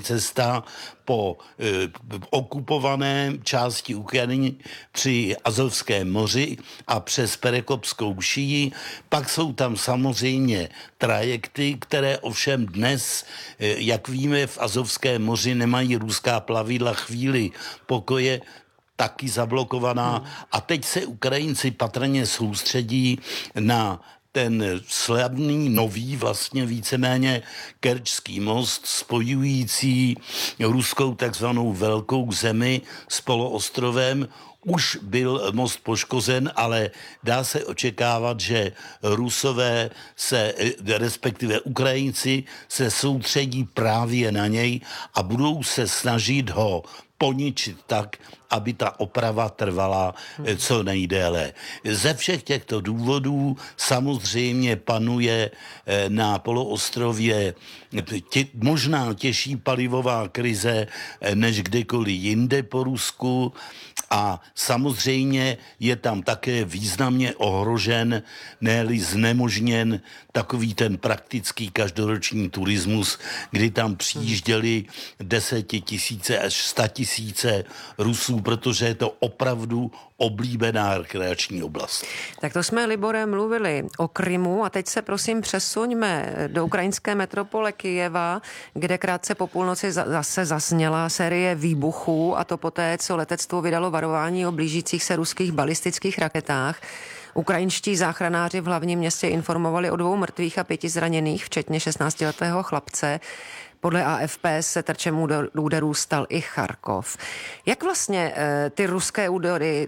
cesta po okupované části Ukrajiny při Azovském moři a přes Perekopskou šíji. Pak jsou tam samozřejmě trajekty, které ovšem dnes, jak víme, v Azovském moři nemají ruská plavidla chvíli pokoje, taky zablokovaná. A teď se Ukrajinci patrně soustředí na ten slavný, nový, vlastně víceméně Kerčský most spojující ruskou takzvanou velkou zemi s poloostrovem. Už byl most poškozen, ale dá se očekávat, že Rusové respektive Ukrajinci se soustředí právě na něj a budou se snažit ho poničit tak, aby ta oprava trvala co nejdéle. Ze všech těchto důvodů samozřejmě panuje na poloostrově možná těžší palivová krize než kdekoliv jinde po Rusku a samozřejmě je tam také významně ohrožen, ne-li znemožněn takový ten praktický každoroční turismus, kdy tam přijížděli 10 000 až 100 000 Rusů, protože je to opravdu oblíbená rekreační oblast. Tak to jsme, Libore, mluvili o Krymu a teď se prosím přesuňme do ukrajinské metropole Kyjeva, kde krátce po půlnoci zase zasněla série výbuchů a to poté, co letectvo vydalo varování o blížících se ruských balistických raketách. Ukrajinští záchranáři v hlavním městě informovali o 2 mrtvých a 5 zraněných, včetně 16letého chlapce. Podle AFP se terčem úderů stal i Charkov. Jak vlastně ty ruské údery,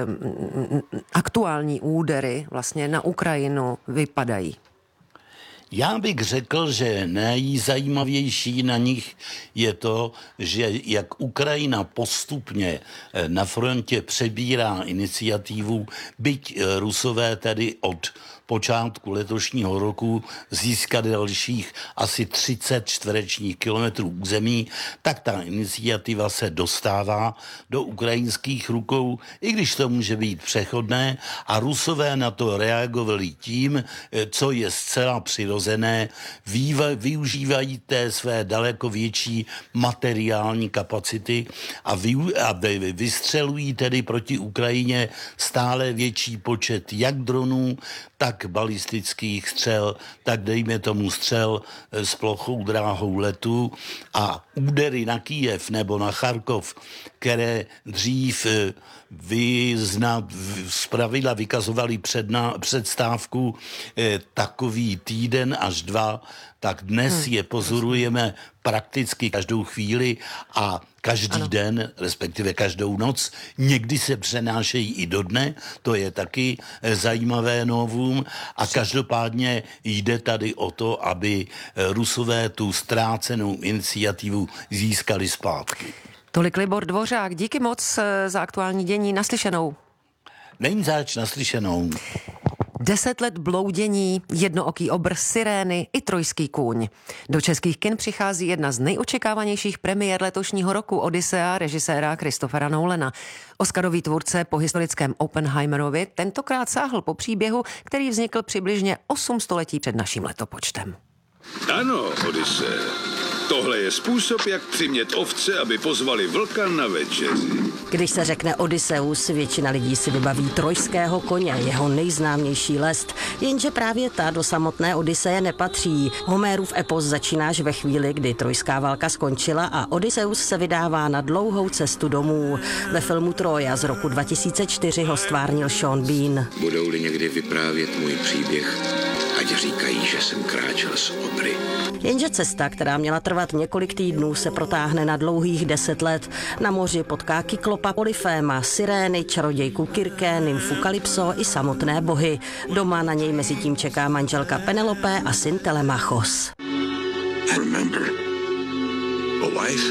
aktuální údery vlastně na Ukrajinu vypadají? Já bych řekl, že nejzajímavější na nich je to, že jak Ukrajina postupně na frontě přebírá iniciativu, byť Rusové tedy od počátku letošního roku získali dalších asi 30 čtverečních kilometrů území, tak ta iniciativa se dostává do ukrajinských rukou, i když to může být přechodné a Rusové na to reagovali tím, co je zcela přirozené, využívají té své daleko větší materiální kapacity a vystřelují tedy proti Ukrajině stále větší počet jak dronů, tak balistických střel, tak dejme tomu střel s plochou dráhou letu a údery na Kyjev nebo na Charkov, které dřív zpravidla vykazovali předstávku takový týden až 2, tak dnes je pozorujeme prakticky každou chvíli a každý den, respektive každou noc. Někdy se přenášejí i do dne, to je taky zajímavé novum a každopádně jde tady o to, aby Rusové tu ztrácenou iniciativu získali zpátky. Tolik Libor Dvořák, díky moc za aktuální dění, naslyšenou. Není zač, naslyšenou. 10 let bloudění, jednooký obr, sirény i trojský kůň. Do českých kin přichází jedna z nejočekávanějších premiér letošního roku, Odyssea režiséra Christophera Nolana. Oscarový tvůrce po historickém Oppenheimerovi tentokrát sáhl po příběhu, který vznikl přibližně 8 století před naším letopočtem. Ano, Odyssea. Tohle je způsob, jak přimět ovce, aby pozvali vlka na večeři. Když se řekne Odysseus, většina lidí si vybaví trojského koně, jeho nejznámější lest, jenže právě ta do samotné Odysseje nepatří. Homérův epos začíná až ve chvíli, kdy trojská válka skončila a Odysseus se vydává na dlouhou cestu domů. Ve filmu Troja z roku 2004 ho stvárnil Sean Bean. Budou-li někdy vyprávět můj příběh, ať říkají, že jsem kráčel z obry. Jenže cesta, která měla trvat několik týdnů, se protáhne na dlouhých 10 let. Na moři potká Kyklopa Polyféma, sirény, čarodějku Kirké, nymfu Kalypso i samotné bohy. Doma na něj mezitím čeká manželka Penelope a syn Telemachos. And remember, a wife,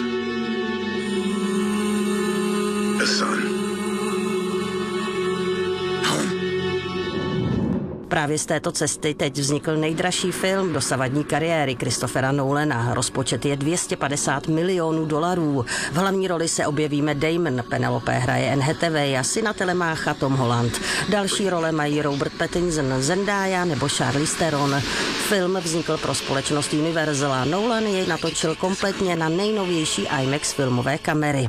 a son. Právě Právě z této cesty teď vznikl nejdražší film dosavadní kariéry Christophera Nolana. Rozpočet je $250 milionů. V hlavní roli se objeví Matt Damon, Penelope hraje Anne Hathaway a syna Telemácha Tom Holland. Další role mají Robert Pattinson, Zendaya nebo Charlize Theron. Film vznikl pro společnost Universal a Nolan jej natočil kompletně na nejnovější IMAX filmové kamery.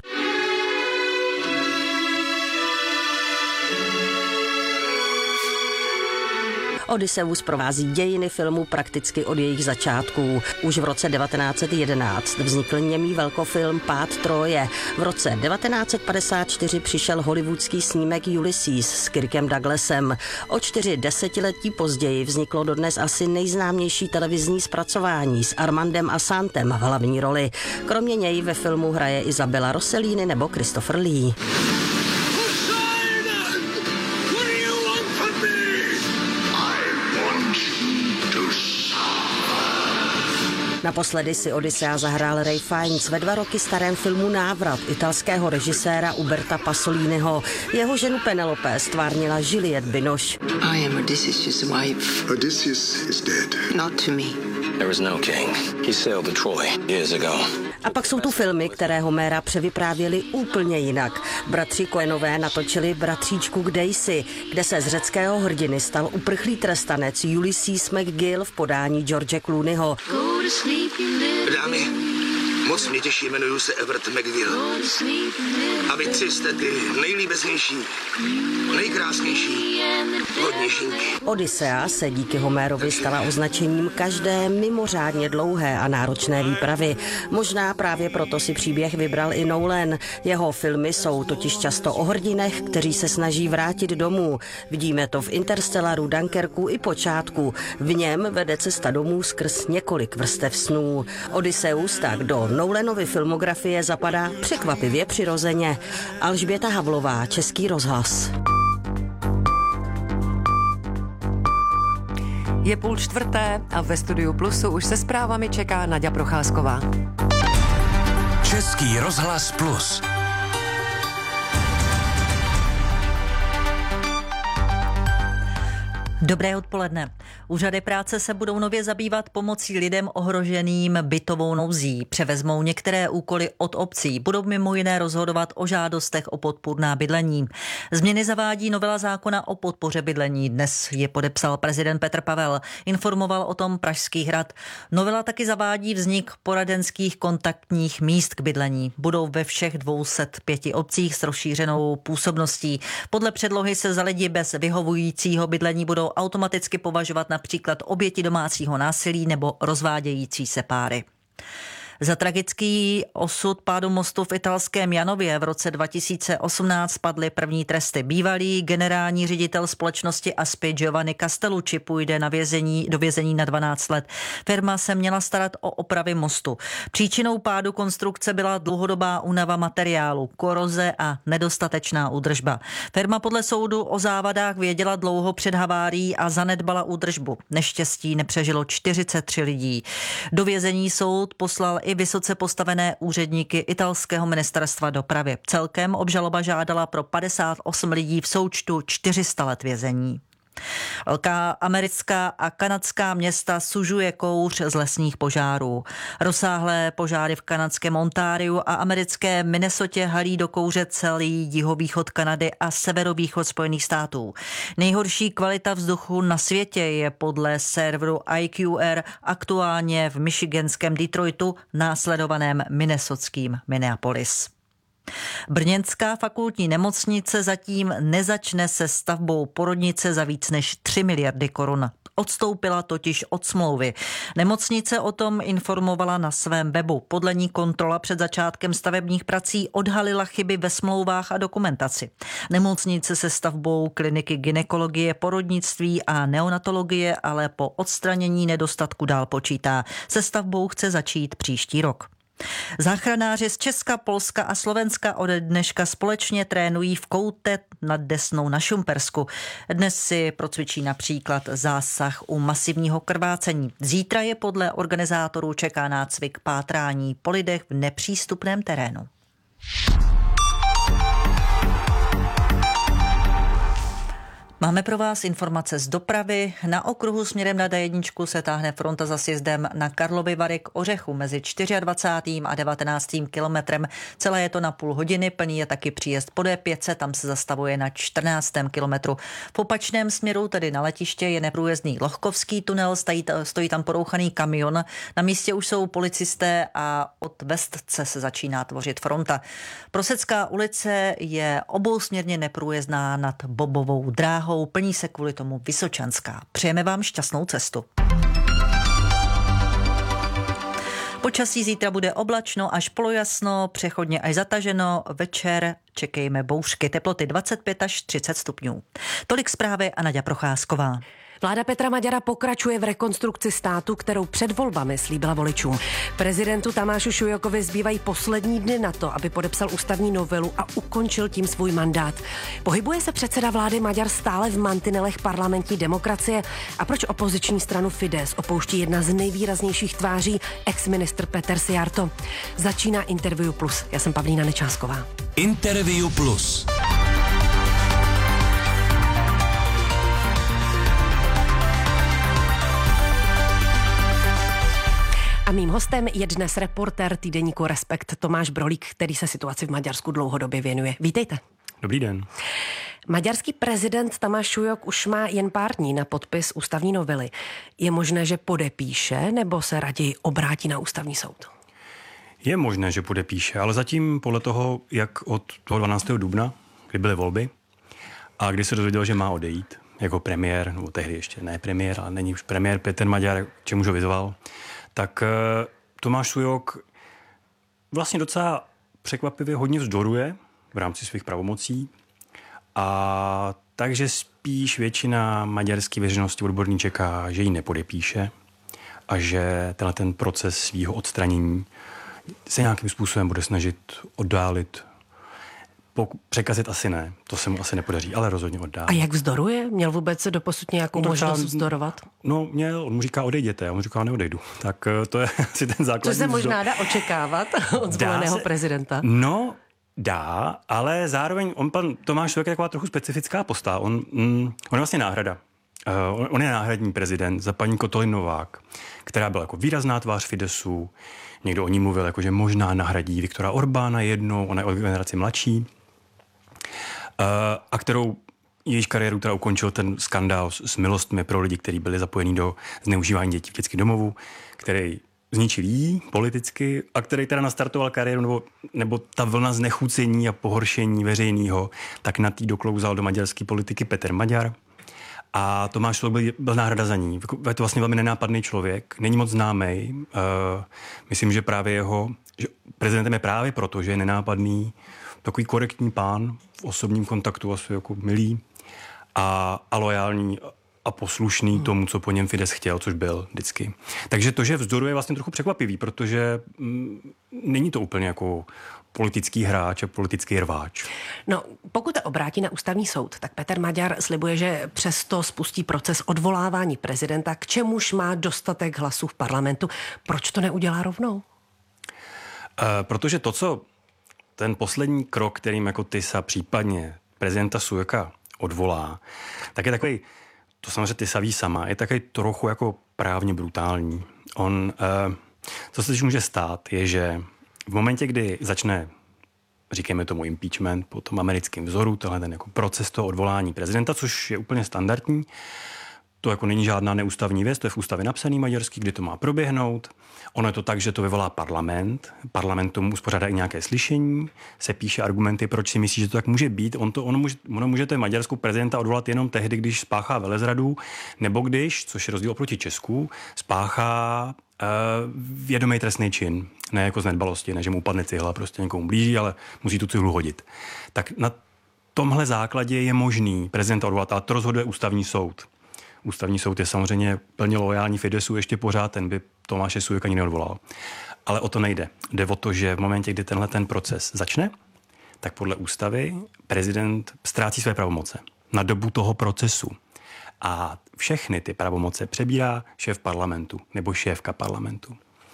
Odysseus provází dějiny filmu prakticky od jejich začátků. Už v roce 1911 vznikl němý velkofilm Pád Tróje. V roce 1954 přišel hollywoodský snímek Ulysses s Kirkem Douglasem. O 4 desetiletí později vzniklo dodnes asi nejznámější televizní zpracování s Armandem Asantem v hlavní roli. Kromě něj ve filmu hraje Isabella Rossellini nebo Christopher Lee. Naposledy si Odysea zahrál Ray Fiennes ve 2 roky starém filmu Návrat italského režiséra Uberta Pasoliniho. Jeho ženu Penelope stvárnila Juliette Binoche. I am Odysseus' wife. Odysseus is dead. Not to me. There was no king. He sailed to Troy years ago. A pak jsou tu filmy, které Homéra převyprávěly úplně jinak. Bratři Coenové natočili Bratříčku k Daisy, kde se z řeckého hrdiny stal uprchlý trestanec Ulysses McGill v podání George Clooneyho. Dámy, moc mě těší, jmenuji se Everett McGill. A vy 3 jste ty nejlíbeznější, nejkrásnější, hodnějšinky. Odysea se díky Homérovi stala označením každé mimořádně dlouhé a náročné výpravy. Možná právě proto si příběh vybral i Nolan. Jeho filmy jsou totiž často o hrdinech, kteří se snaží vrátit domů. Vidíme to v Interstellaru, Dunkerku i Počátku. V něm vede cesta domů skrz několik vrstev snů. Odysseus tak do Nolanovy filmografie zapadá překvapivě přirozeně. Alžběta Havlová, Český rozhlas. Je 3:30 a ve studiu Plusu už se zprávami čeká Naďa Procházková. Český rozhlas Plus. Dobré odpoledne. Úřady práce se budou nově zabývat pomocí lidem ohroženým bytovou nouzí. Převezmou některé úkoly od obcí. Budou mimo jiné rozhodovat o žádostech o podpůrná bydlení. Změny zavádí novela zákona o podpoře bydlení. Dnes je podepsal prezident Petr Pavel. Informoval o tom Pražský hrad. Novela taky zavádí vznik poradenských kontaktních míst k bydlení. Budou ve všech 205 obcích s rozšířenou působností. Podle předlohy se za lidi bez vyhovujícího bydlení budou automaticky považovat například oběti domácího násilí nebo rozvádějící se páry. Za tragický osud pádu mostu v italském Janově v roce 2018 padly první tresty. Bývalý generální ředitel společnosti Aspi Giovanni Castellucci půjde do vězení na 12 let. Firma se měla starat o opravy mostu. Příčinou pádu konstrukce byla dlouhodobá únava materiálu, koroze a nedostatečná údržba. Firma podle soudu o závadách věděla dlouho před havárií a zanedbala údržbu. Neštěstí nepřežilo 43 lidí. Do vězení soud poslal i vysoce postavené úředníky italského ministerstva dopravy. Celkem obžaloba žádala pro 58 lidí v součtu 400 let vězení. Velká americká a kanadská města sužuje kouř z lesních požárů. Rozsáhlé požáry v kanadském Ontariu a americké Minnesotě halí do kouře celý jihovýchod Kanady a severovýchod Spojených států. Nejhorší kvalita vzduchu na světě je podle serveru IQR aktuálně v michiganském Detroitu, následovaném minnesotským Minneapolis. Brněnská fakultní nemocnice zatím nezačne se stavbou porodnice za víc než 3 miliardy korun. Odstoupila totiž od smlouvy. Nemocnice o tom informovala na svém webu. Podle ní kontrola před začátkem stavebních prací odhalila chyby ve smlouvách a dokumentaci. Nemocnice se stavbou kliniky gynekologie, porodnictví a neonatologie ale po odstranění nedostatku dál počítá. Se stavbou chce začít příští rok. Záchranáři z Česka, Polska a Slovenska ode dneška společně trénují v Koutě nad Desnou na Šumpersku. Dnes si procvičí například zásah u masivního krvácení. Zítra je podle organizátorů čeká nácvik pátrání po lidech v nepřístupném terénu. Máme pro vás informace z dopravy. Na okruhu směrem na D1 se táhne fronta za sjezdem na Karlovy Vary k Ořechu mezi 24. a 19. kilometrem. Celé je to na půl hodiny, plný je taky příjezd po D5, tam se zastavuje na 14. kilometru. V opačném směru, tedy na letiště, je neprůjezdný Lohkovský tunel, stojí tam porouchaný kamion. Na místě už jsou policisté a od Vestce se začíná tvořit fronta. Prosecká ulice je obousměrně neprůjezdná nad Bobovou dráhou. Plní se kvůli tomu Vysočanská. Přejeme vám šťastnou cestu. Počasí zítra bude oblačno až polojasno, přechodně až zataženo. Večer čekejme bouřky, teploty 25 až 30 stupňů. Tolik zprávy a Naďa Procházková. Vláda Petra Maďara pokračuje v rekonstrukci státu, kterou před volbami slíbila voličům. Prezidentu Tamášu Šujokovi zbývají poslední dny na to, aby podepsal ústavní novelu a ukončil tím svůj mandát. Pohybuje se předseda vlády Maďar stále v mantinelech parlamentní demokracie a proč opoziční stranu Fidesz opouští jedna z nejvýraznějších tváří ex-ministr Péter Szijjártó. Začíná Interview Plus. Já jsem Pavlína Nečásková. Interview Plus. A mým hostem je dnes reportér týdeníku Respekt Tomáš Brolík, který se situaci v Maďarsku dlouhodobě věnuje. Vítejte. Dobrý den. Maďarský prezident Tamáš Šujok už má jen pár dní na podpis ústavní novely. Je možné, že podepíše, nebo se raději obrátí na ústavní soud? Je možné, že podepíše, ale zatím podle toho, jak od toho 12. dubna, kdy byly volby a kdy se dozvěděl, že má odejít jako premiér, nebo tehdy ještě ne premiér, ale není už premiér Péter Maďar, čemuž ho vyzval, tak Tomáš Šujok vlastně docela překvapivě hodně vzdoruje v rámci svých pravomocí a takže spíš většina maďarské veřejnosti odborní čeká, že ji nepodepíše a že ten proces svýho odstranění se nějakým způsobem bude snažit oddálit. Překazit asi ne, to se mu asi nepodaří, ale rozhodně oddálí. A jak vzdoruje? Měl vůbec doposud nějakou možnost vzdorovat? No měl, on mu říká odejděte, a on říká neodejdu. Tak to je asi ten základní. To se možná dá očekávat od zvoleného prezidenta. No, dá, ale zároveň pan Tomáš Šujok je taková trochu specifická postava. On je vlastně náhrada. On je náhradní prezident za paní Katalin Novák, která byla jako výrazná tvář Fideszu. Někdo o ní mluvil, jako, že možná nahradí Viktora Orbána jednou, ona je o generaci mladší. A kterou jejíž kariéru teda ukončil ten skandál s milostmi pro lidi, kteří byli zapojení do zneužívání dětí v dětských domovů, který zničil jí politicky a který teda nastartoval kariéru, nebo ta vlna znechucení a pohoršení veřejného, tak na tý doklouzal do maďarské politiky Péter Maďar. A Tomáš Šujok byl náhrada za ní. Je to vlastně velmi nenápadný člověk, není moc známý. Myslím, že právě že prezidentem je právě proto, že je nenápadný, takový korektní pán v osobním kontaktu, asi jako milý a lojální a poslušný tomu, co po něm Fidesz chtěl, což byl vždycky. Takže to, že vzdoruje, je vlastně trochu překvapivý, protože není to úplně jako politický hráč a politický rváč. No, pokud se obrátí na ústavní soud, tak Péter Maďar slibuje, že přesto spustí proces odvolávání prezidenta, k čemuž má dostatek hlasů v parlamentu. Proč to neudělá rovnou? Protože to, co ten poslední krok, kterým jako Tisa případně prezidenta Šujoka odvolá, tak je takový, to samozřejmě Tisa ví sama, je takový trochu jako právně brutální. Co se teď může stát, je, že v momentě, kdy začne, říkáme tomu impeachment, po tom americkém vzoru, tohle ten jako proces toho odvolání prezidenta, což je úplně standardní, to jako není žádná neústavní věc, to je v ústavě napsaný maďarský, kdy to má proběhnout. Ono je to tak, že to vyvolá parlament tomu uspořádá i nějaké slyšení, se píše argumenty, proč si myslí, že to tak může být. Ono můžete maďarskou prezidenta odvolat jenom tehdy, když spáchá velezradu, nebo když, což je rozdíl oproti Česku, spáchá vědomý trestný čin. Ne jako z nedbalosti, ne, že mu upadne cihla, prostě někomu blíží, ale musí tu cihlu hodit. Tak na tomhle základě je možný prezidenta odvolat, ale to rozhoduje ústavní soud. Ústavní soud je samozřejmě plně loajální Fideszu, ještě pořád ten by Tomáše Šujoka ani neodvolal. Ale o to nejde. Jde o to, že v momentě, kdy tenhle ten proces začne, tak podle ústavy prezident ztrácí své pravomoce na dobu toho procesu. A všechny ty pravomoce přebírá šéf parlamentu nebo šéfka parlamentu.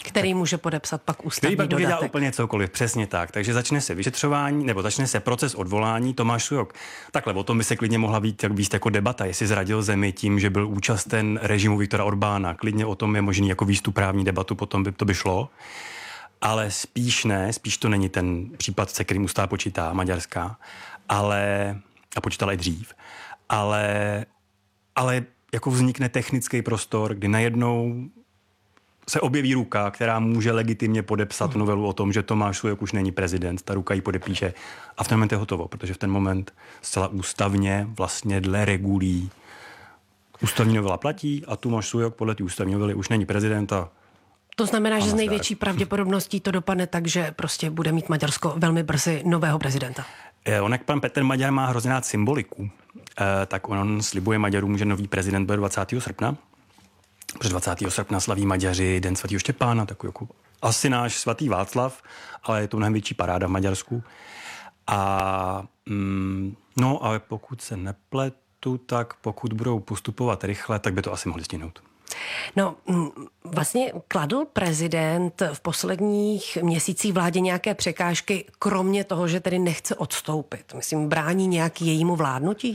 Který může podepsat pak ústavní dodatek. Který pak může dělat úplně cokoliv, přesně tak. Takže začne se vyšetřování, nebo začne se proces odvolání. Tomáš Sujok. Takhle, o tom by se klidně mohla víc jako debata, jestli zradil zemi tím, že byl účasten režimu Viktora Orbána. Klidně o tom je možný jako výstup právní debatu, potom by to by šlo. Ale spíš to není ten případ, se kterým ústava počítá, maďarská, a počítala i dřív. Ale jako vznikne technický prostor, kdy najednou se objeví ruka, která může legitimně podepsat novelu o tom, že Tomáš Sujok už není prezident, ta ruka ji podepíše a v ten moment je hotovo, protože v ten moment zcela ústavně vlastně dle regulí ústavní novela platí a Tomáš Sujok podle té ústavní novely už není prezident a to znamená, že s největší pravděpodobností to dopadne tak, že prostě bude mít Maďarsko velmi brzy nového prezidenta. Jak pan Petr Maďar má hrozně rád symboliku, tak on slibuje Maďarům, že nový prezident bude 20. srpna. Protože 20. srpna slaví Maďaři Den svatého Štěpána, takový jako asi náš svatý Václav, ale je to mnohem větší paráda v Maďarsku. A ale pokud se nepletu, tak pokud budou postupovat rychle, tak by to asi mohli stihnout. No, vlastně kladl prezident v posledních měsících vládě nějaké překážky, kromě toho, že tedy nechce odstoupit? Myslím, brání nějak jejímu vládnutí?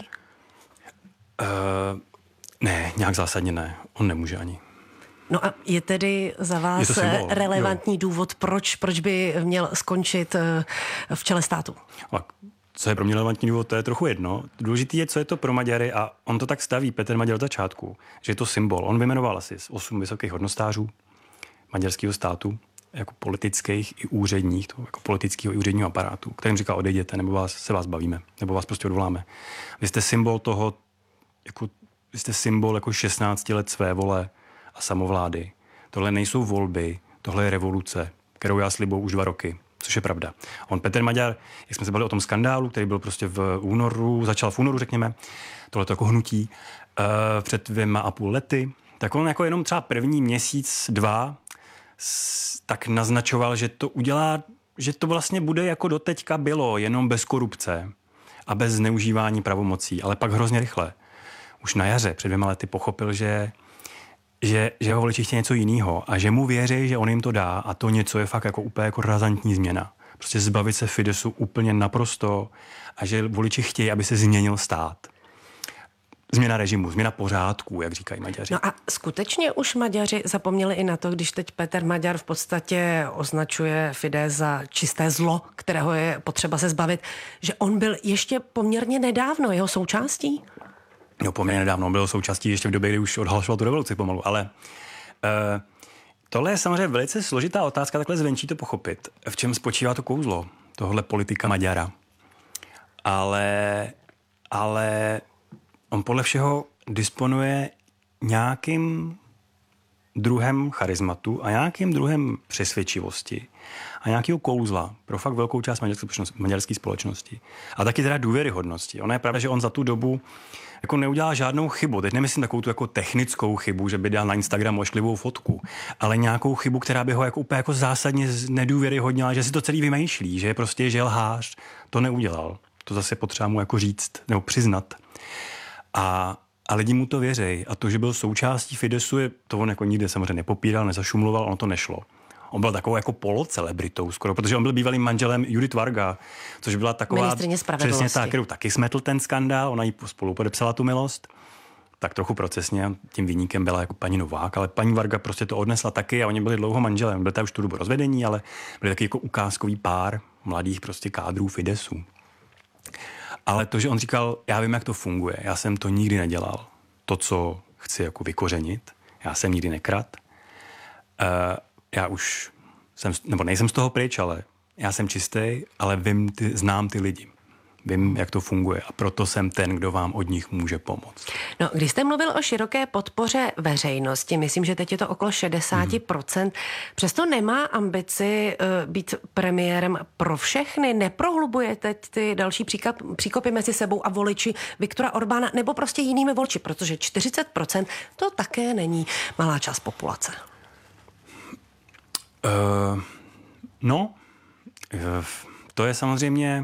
Ne, nějak zásadně ne. On nemůže ani. No a je tedy za vás symbol, relevantní důvod, proč by měl skončit v čele státu? Co je pro mě relevantní důvod, to je trochu jedno. Důležitý je, co je to pro Maďary a on to tak staví, Petr Maďar od začátku, že je to symbol. On vyjmenoval asi 8 vysokých hodnostářů maďarského státu, jako politických i úředních, jako politického i úředního aparátu, kterým říká odejděte, nebo se vás bavíme, nebo vás prostě odvoláme. Vy jste symbol toho, vy jste symbol jako 16 let své vole a samovlády. Tohle nejsou volby, tohle je revoluce, kterou já slibuju už 2 roky. Což je pravda. On Petr Maďar, jak jsme se bavili o tom skandálu, který byl prostě v únoru, začal v únoru, řekněme, tohleto jako hnutí, před 2,5 lety, tak on jako jenom třeba první měsíc, 2, tak naznačoval, že to udělá, že to vlastně bude jako doteďka bylo, jenom bez korupce a bez zneužívání pravomocí, ale pak hrozně rychle. Už na jaře před 2 lety pochopil, že jeho voliči chtějí něco jiného a že mu věří, že on jim to dá a to něco je fakt jako úplně jako razantní změna. Prostě zbavit se Fidesu úplně naprosto a že voliči chtějí, aby se změnil stát. Změna režimu, změna pořádků, jak říkají Maďaři. No a skutečně už Maďaři zapomněli i na to, když teď Petr Maďar v podstatě označuje Fidesz za čisté zlo, kterého je potřeba se zbavit, že on byl ještě poměrně nedávno jeho součástí? No poměrně nedávno, on byl součástí ještě v době, kdy už odhlašoval tu revoluci pomalu, ale tohle je samozřejmě velice složitá otázka, takhle zvenčí to pochopit. V čem spočívá to kouzlo, tohle politika Maďara. Ale on podle všeho disponuje nějakým druhem charizmatu a nějakým druhem přesvědčivosti a nějakého kouzla pro fakt velkou část maďarské společnosti. A taky teda důvěryhodnosti. Ona je pravda, že on za tu dobu jako neudělal žádnou chybu. Teď nemyslím takovou tu jako technickou chybu, že by dal na Instagramu ošklivou fotku, ale nějakou chybu, která by ho jako úplně jako zásadně nedůvěryhodnila, že si to celý vymýšlí, že je prostě želhář. To neudělal. To zase potřeba mu jako říct nebo přiznat. A lidi mu to věří. A to, že byl součástí Fidesu, to on jako nikde samozřejmě nepopíral, nezašumloval, ono to nešlo. On byl takovou jako polocelebritou skoro, protože on byl bývalým manželem Judith Varga, což byla taková přesně ta, kterou taky smetl ten skandál, ona jí spolu podepsala tu milost. Tak trochu procesně, tím viníkem byla jako paní Novák, ale paní Varga prostě to odnesla taky a oni byli dlouho manželem. Byli tam už tu dobu rozvedení, ale byli taky jako ukázkový pár mladých prostě kádrů Fidesu. Ale to, že on říkal, já vím, jak to funguje, já jsem to nikdy nedělal. To, co chci jako vykořenit, já jsem nikdy nekradl. Já už jsem, nebo nejsem z toho pryč, ale já jsem čistý, ale znám ty lidi. Vím, jak to funguje a proto jsem ten, kdo vám od nich může pomoct. No, když jste mluvil o široké podpoře veřejnosti, myslím, že teď je to okolo 60%, přesto nemá ambici být premiérem pro všechny, neprohlubuje teď ty další příkopy mezi sebou a voliči Viktora Orbána, nebo prostě jinými voliči, protože 40% to také není malá část populace. To je samozřejmě,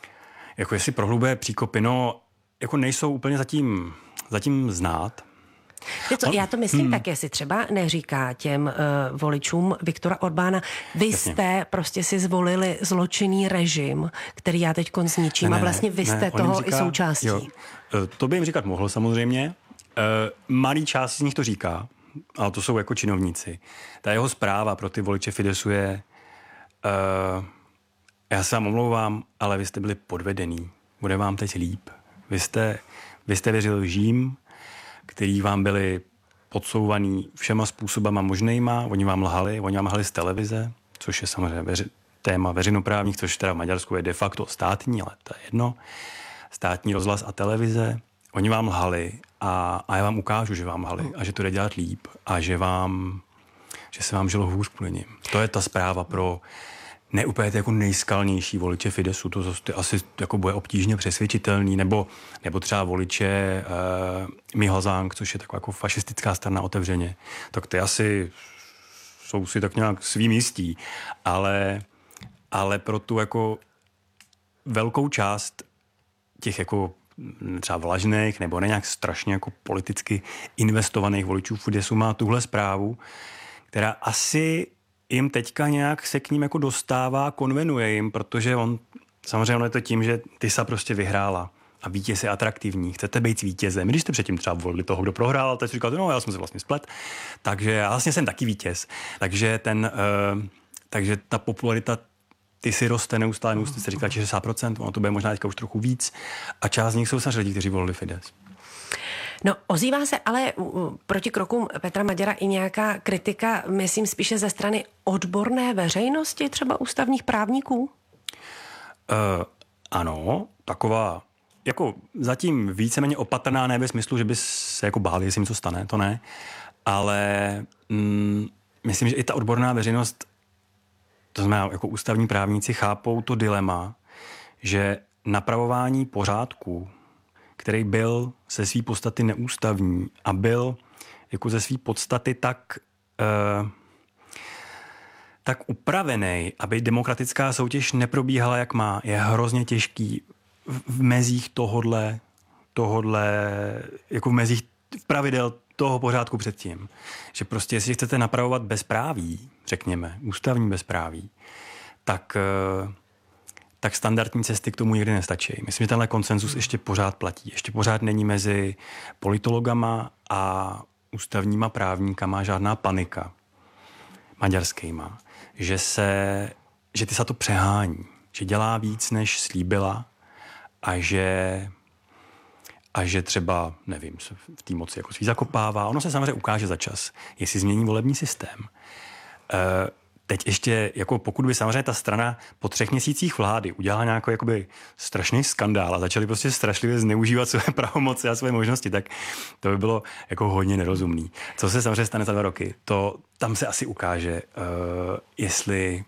jako jestli prohlubuje příkopy, jako nejsou úplně zatím znát. Já to myslím tak, jestli třeba neříká těm voličům Viktora Orbána, vy jste prostě si zvolili zločinný režim, který já teď zničím a vlastně vy jste toho i součástí. Jo. To by jim říkat mohl samozřejmě. Malý část z nich to říká, ale to jsou jako činovníci. Ta jeho zpráva pro ty voliče Fidesu je já se vám omlouvám, ale vy jste byli podvedený. Bude vám teď líp. Vy jste věřili lžím, který vám byly podsouvaný všema způsobama možnejma. Oni vám lhali z televize, což je samozřejmě téma veřejnoprávních, což teda v Maďarsku je de facto státní, ale to je jedno. Státní rozhlas a televize. Oni vám lhali a já vám ukážu, že vám lhali a že to jde dělat líp a že se vám žilo hůř kvůli nim. To je ta zpráva pro ne úplně jako nejskalnější voliče Fidesu, to asi jako bude obtížně přesvědčitelný, nebo třeba voliče Mihazang, což je taková jako fašistická strana otevřeně, tak ty asi jsou si tak nějak svým jistí, ale pro tu jako velkou část těch jako třeba vlažných nebo ne nějak strašně jako politicky investovaných voličů Fidesu má tuhle zprávu, která asi jim teďka nějak se k ním jako dostává, konvenuje jim, protože samozřejmě je to tím, že Tisa prostě vyhrála a vítěz je atraktivní. Chcete být vítězem. Když jste předtím třeba volili toho, kdo prohrál, tak si říkáte, no já jsem se vlastně splet. Takže já vlastně jsem taky vítěz. Takže ta popularita Tisy roste neustále, se říká 60%, ono to bude možná teďka už trochu víc. A část z nich jsou samozřejmě lidi, kteří volili Fides. No, ozývá se ale proti krokům Petra Maďara i nějaká kritika, myslím spíše ze strany odborné veřejnosti, třeba ústavních právníků? Ano, taková jako zatím víceméně opatrná, ne ve smyslu, že by se jako báli, jestli jim co stane, to ne, ale myslím, že i ta odborná veřejnost, to znamená jako ústavní právníci, chápou to dilema, že napravování pořádku, který byl ze své podstaty neústavní a byl jako ze své podstaty tak upravený, aby demokratická soutěž neprobíhala, jak má, je hrozně těžký v mezích tohodle jako v mezích pravidel toho pořádku předtím. Že prostě, jestli chcete napravovat bezpráví, řekněme, ústavní bezpráví, tak standardní cesty k tomu nikdy nestačí. Myslím, že tenhle konsenzus ještě pořád platí. Ještě pořád není mezi politologama a ústavníma právníkama žádná panika maďarskýma, že ty se to přehání, že dělá víc, než slíbila a že třeba, nevím, v té moci jako svý zakopává. Ono se samozřejmě ukáže za čas, jestli změní volební systém. Teď ještě, jako pokud by samozřejmě ta strana po 3 měsících vlády udělala nějaký jakoby strašný skandál a začali prostě strašlivě zneužívat své pravomoci a své možnosti, tak to by bylo jako hodně nerozumný. Co se samozřejmě stane za 2 roky, tam se asi ukáže, jestli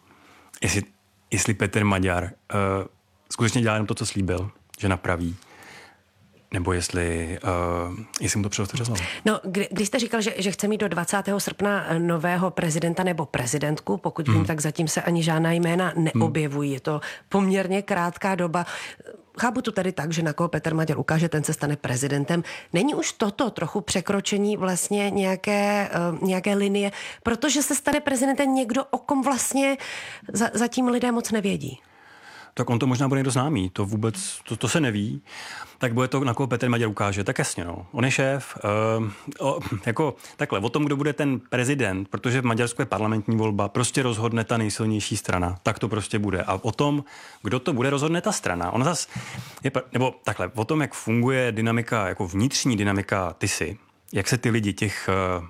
Petr Maďar skutečně dělá jenom to, co slíbil, že napraví, nebo jestli mu to přiroste přes hlavu. No, když jste říkal, že chce mít do 20. srpna nového prezidenta nebo prezidentku, pokud vím, tak zatím se ani žádná jména neobjevují. Je to poměrně krátká doba. Chápu to tedy tak, že na koho Petr Maďar ukáže, ten se stane prezidentem. Není už toto trochu překročení vlastně nějaké linie, protože se stane prezidentem někdo, o kom vlastně zatím lidé moc nevědí? Tak on to možná bude někdo známý, to vůbec, to se neví, tak bude to, na koho Petr Maďar ukáže, tak jasně, no. On je šéf, jako takhle, o tom, kdo bude ten prezident, protože v Maďarsku je parlamentní volba, prostě rozhodne ta nejsilnější strana, tak to prostě bude. A o tom, kdo to bude, rozhodne ta strana. Ona zase nebo takhle, o tom, jak funguje dynamika, jako vnitřní dynamika Tisy, jak se ty lidi, těch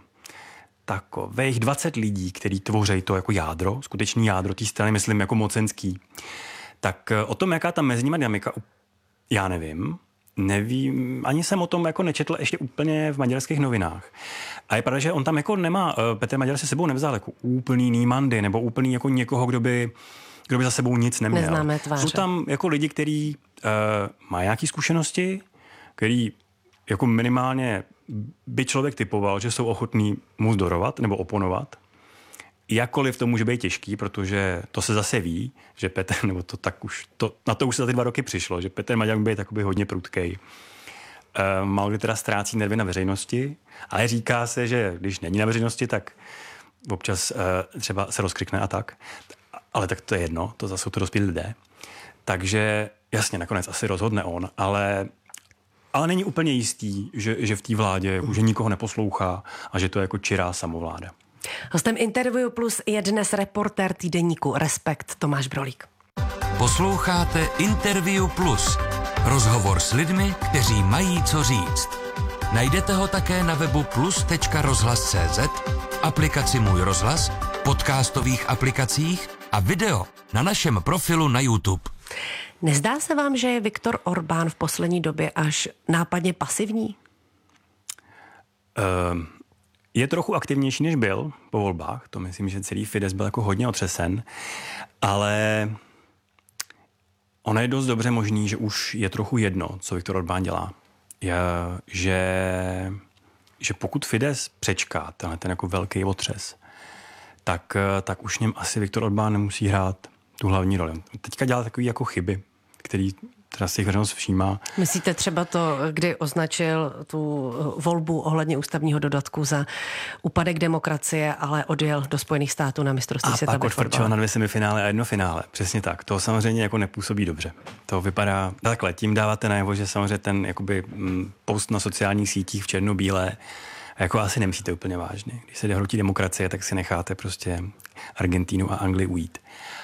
takových 20 lidí, který tvoří to jako jádro, skutečný jádro té strany, myslím jako mocenský, tak o tom, jaká ta mezi nimi dynamika, já nevím, ani jsem o tom jako nečetl ještě úplně v maďarských novinách. A je pravda, že on tam jako nemá, Petr Maďar se sebou nevzal jako úplný nímandy, nebo úplný jako někoho, kdo by za sebou nic neměl. Neznámé tváře. Jsou tam jako lidi, kteří mají nějaké zkušenosti, který jako minimálně by člověk typoval, že jsou ochotní mu zdorovat nebo oponovat. Jakkoliv to může být těžký, protože to se zase ví, že Petr, nebo to tak už, na to už se za ty 2 roky přišlo, že Petr Maďar by takový hodně prudkej. málo kdy teda ztrácí nervy na veřejnosti, ale říká se, že když není na veřejnosti, tak občas třeba se rozkrikne a tak. Ale tak to je jedno, to zase jsou to dospělí lidé. Takže jasně, nakonec asi rozhodne on, ale není úplně jistý, že v té vládě že nikoho neposlouchá a že to je jako čirá samovláda. Hostem Interview Plus je dnes reportér týdeníku Respekt Tomáš Brolík. Posloucháte Interview Plus. Rozhovor s lidmi, kteří mají co říct. Najdete ho také na webu plus.rozhlas.cz, aplikaci Můj rozhlas, podcastových aplikacích a video na našem profilu na YouTube. Nezdá se vám, že je Viktor Orbán v poslední době až nápadně pasivní? Je trochu aktivnější, než byl po volbách. To myslím, že celý Fidesz byl jako hodně otřesen. Ale ono je dost dobře možný, že už je trochu jedno, co Viktor Orbán dělá. Že pokud Fidesz přečká ten jako velký otřes, tak už něm asi Viktor Orbán nemusí hrát tu hlavní roli. Teďka dělá takový jako chyby, který teda si veřejnost všímá. Myslíte třeba to, kdy označil tu volbu ohledně ústavního dodatku za úpadek demokracie, ale odjel do Spojených států na mistrovství světa? A pak odfrčil na 2 semifinále a 1 finále. Přesně tak. To samozřejmě jako nepůsobí dobře. To vypadá takhle. Tím dáváte najevo, že samozřejmě ten jakoby post na sociálních sítích v černobílé jako asi nemyslíte úplně vážně. Když se hrotí demokracie, tak si necháte prostě Argentínu a Anglii ujít.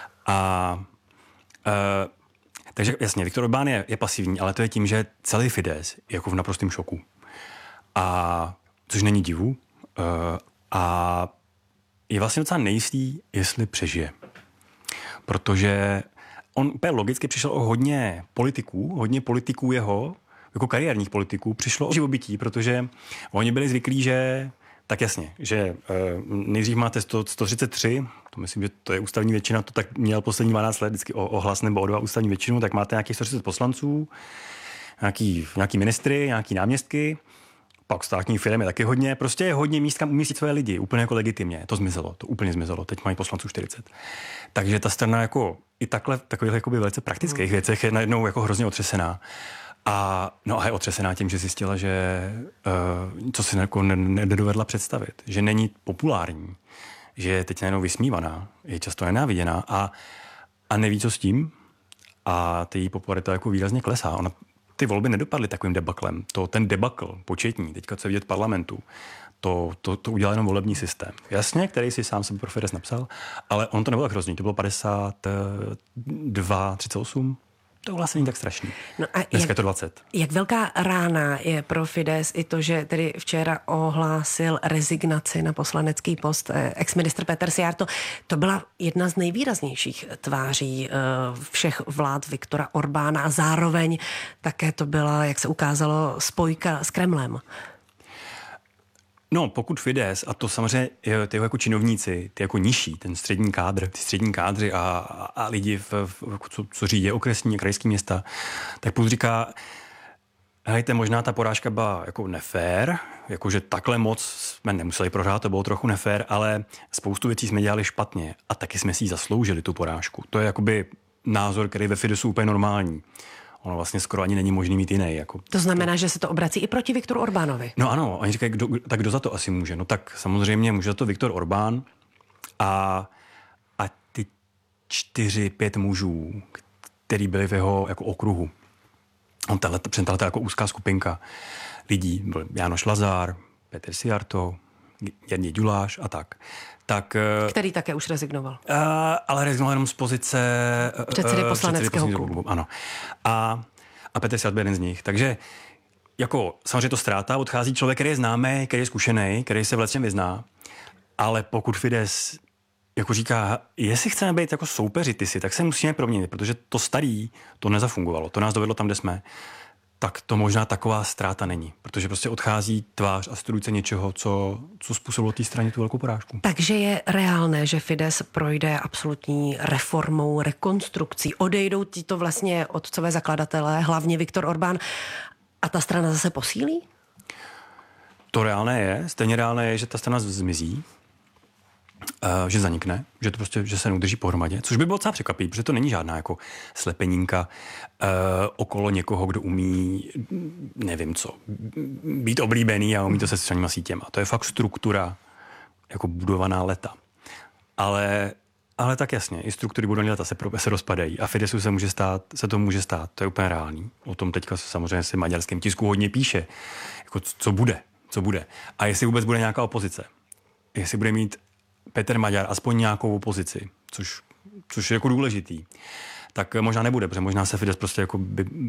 Takže jasně, Viktor Orbán je pasivní, ale to je tím, že celý Fidesz je jako v naprostém šoku. Což není divu. A je vlastně docela nejistý, jestli přežije. Protože on úplně logicky přišel o hodně politiků jeho, jako kariérních politiků, přišlo o živobytí, protože oni byli zvyklí, že tak jasně, že nejdřív máte 133, to myslím, že to je ústavní většina, to tak měl poslední 12 let vždycky o hlas nebo o 2 ústavní většinu, tak máte nějakých 130 poslanců, nějaký ministry, nějaký náměstky, pak státní firmy taky hodně, prostě je hodně míst, kam umístit své lidi, úplně jako legitimně. To úplně zmizelo, teď mají poslanců 40. Takže ta strana jako i takových jakoby velice praktických věcech je najednou jako hrozně otřesená. A je otřesená tím, že zjistila, že co si jako nedovedla představit, že není populární, že je teď najednou vysmívaná, je často nenáviděná a neví, co s tím a ty její popularita jako výrazně klesá. Ty volby nedopadly takovým debaklem. Ten debakl početní, teďka co vidět parlamentu, to udělal jenom volební systém. Jasně, který si sám sebe pro Fidesz napsal, ale on to nebylo tak hrozný. To bylo 52-38. To vlastně není tak strašný. No a dneska je to 20. Jak velká rána je pro Fidesz i to, že tedy včera ohlásil rezignaci na poslanecký post exministr Péter Szijjártó. To byla jedna z nejvýraznějších tváří všech vlád Viktora Orbána a zároveň také to byla, jak se ukázalo, spojka s Kremlem. No, pokud Fidesz, a to samozřejmě ty jako činovníci, ty jako nižší, ten střední kádr, ty střední kádři a lidi, co řídí okresní a krajský města, tak plus říká, hejte, možná ta porážka byla jako nefér, jakože takhle moc jsme nemuseli prohrát, to bylo trochu nefér, ale spoustu věcí jsme dělali špatně a taky jsme si ji zasloužili, tu porážku. To je jakoby názor, který ve Fideszu úplně normální. Ono vlastně skoro ani není možný mít jiný. Jako to znamená, že se to obrací i proti Viktoru Orbánovi. No ano, oni říkají, kdo za to asi může? No tak samozřejmě může za to Viktor Orbán a ty 4-5 mužů, který byli v jeho jako okruhu. On představil jako úzká skupinka lidí. Byl Jánoš Lazár, Péter Szijjártó, Jan Děďuláš a tak. Který také už rezignoval. Ale rezignoval jenom z pozice předsedy poslaneckého klubu. Ano. A Péter Szijjártó byl jeden z nich. Takže jako samozřejmě to ztráta, odchází člověk, který je známý, který je zkušený, který se v lecčem vyzná, ale pokud Fidesz jako říká, jestli chceme být jako soupeři tak se musíme proměnit, protože to starý, to nezafungovalo, to nás dovedlo tam, kde jsme, tak to možná taková ztráta není, protože prostě odchází tvář a strůjce něčeho, co způsobilo té straně tu velkou porážku. Takže je reálné, že Fidesz projde absolutní reformou, rekonstrukcí, odejdou tito vlastně otcové zakladatelé, hlavně Viktor Orbán, a ta strana zase posílí? To reálné je, stejně reálné je, že ta strana zmizí. že zanikne, že to prostě, že se neudrží pohromadě, což by bylo docela překvapivý, protože to není žádná jako slepenínka okolo někoho, kdo umí, nevím co, být oblíbený a umí to se sociálníma sítěma. To je fakt struktura jako budovaná leta. Ale tak jasně, i struktury budované leta se rozpadají a Fidesu se to může stát, to je úplně reálný. O tom teďka samozřejmě se v maďarském tisku hodně píše, jako co bude. A jestli vůbec bude nějaká opozice. Jestli bude mít Petr Maďar aspoň nějakou opozici, což je jako důležitý, tak možná nebude, protože možná se Fidesz prostě jako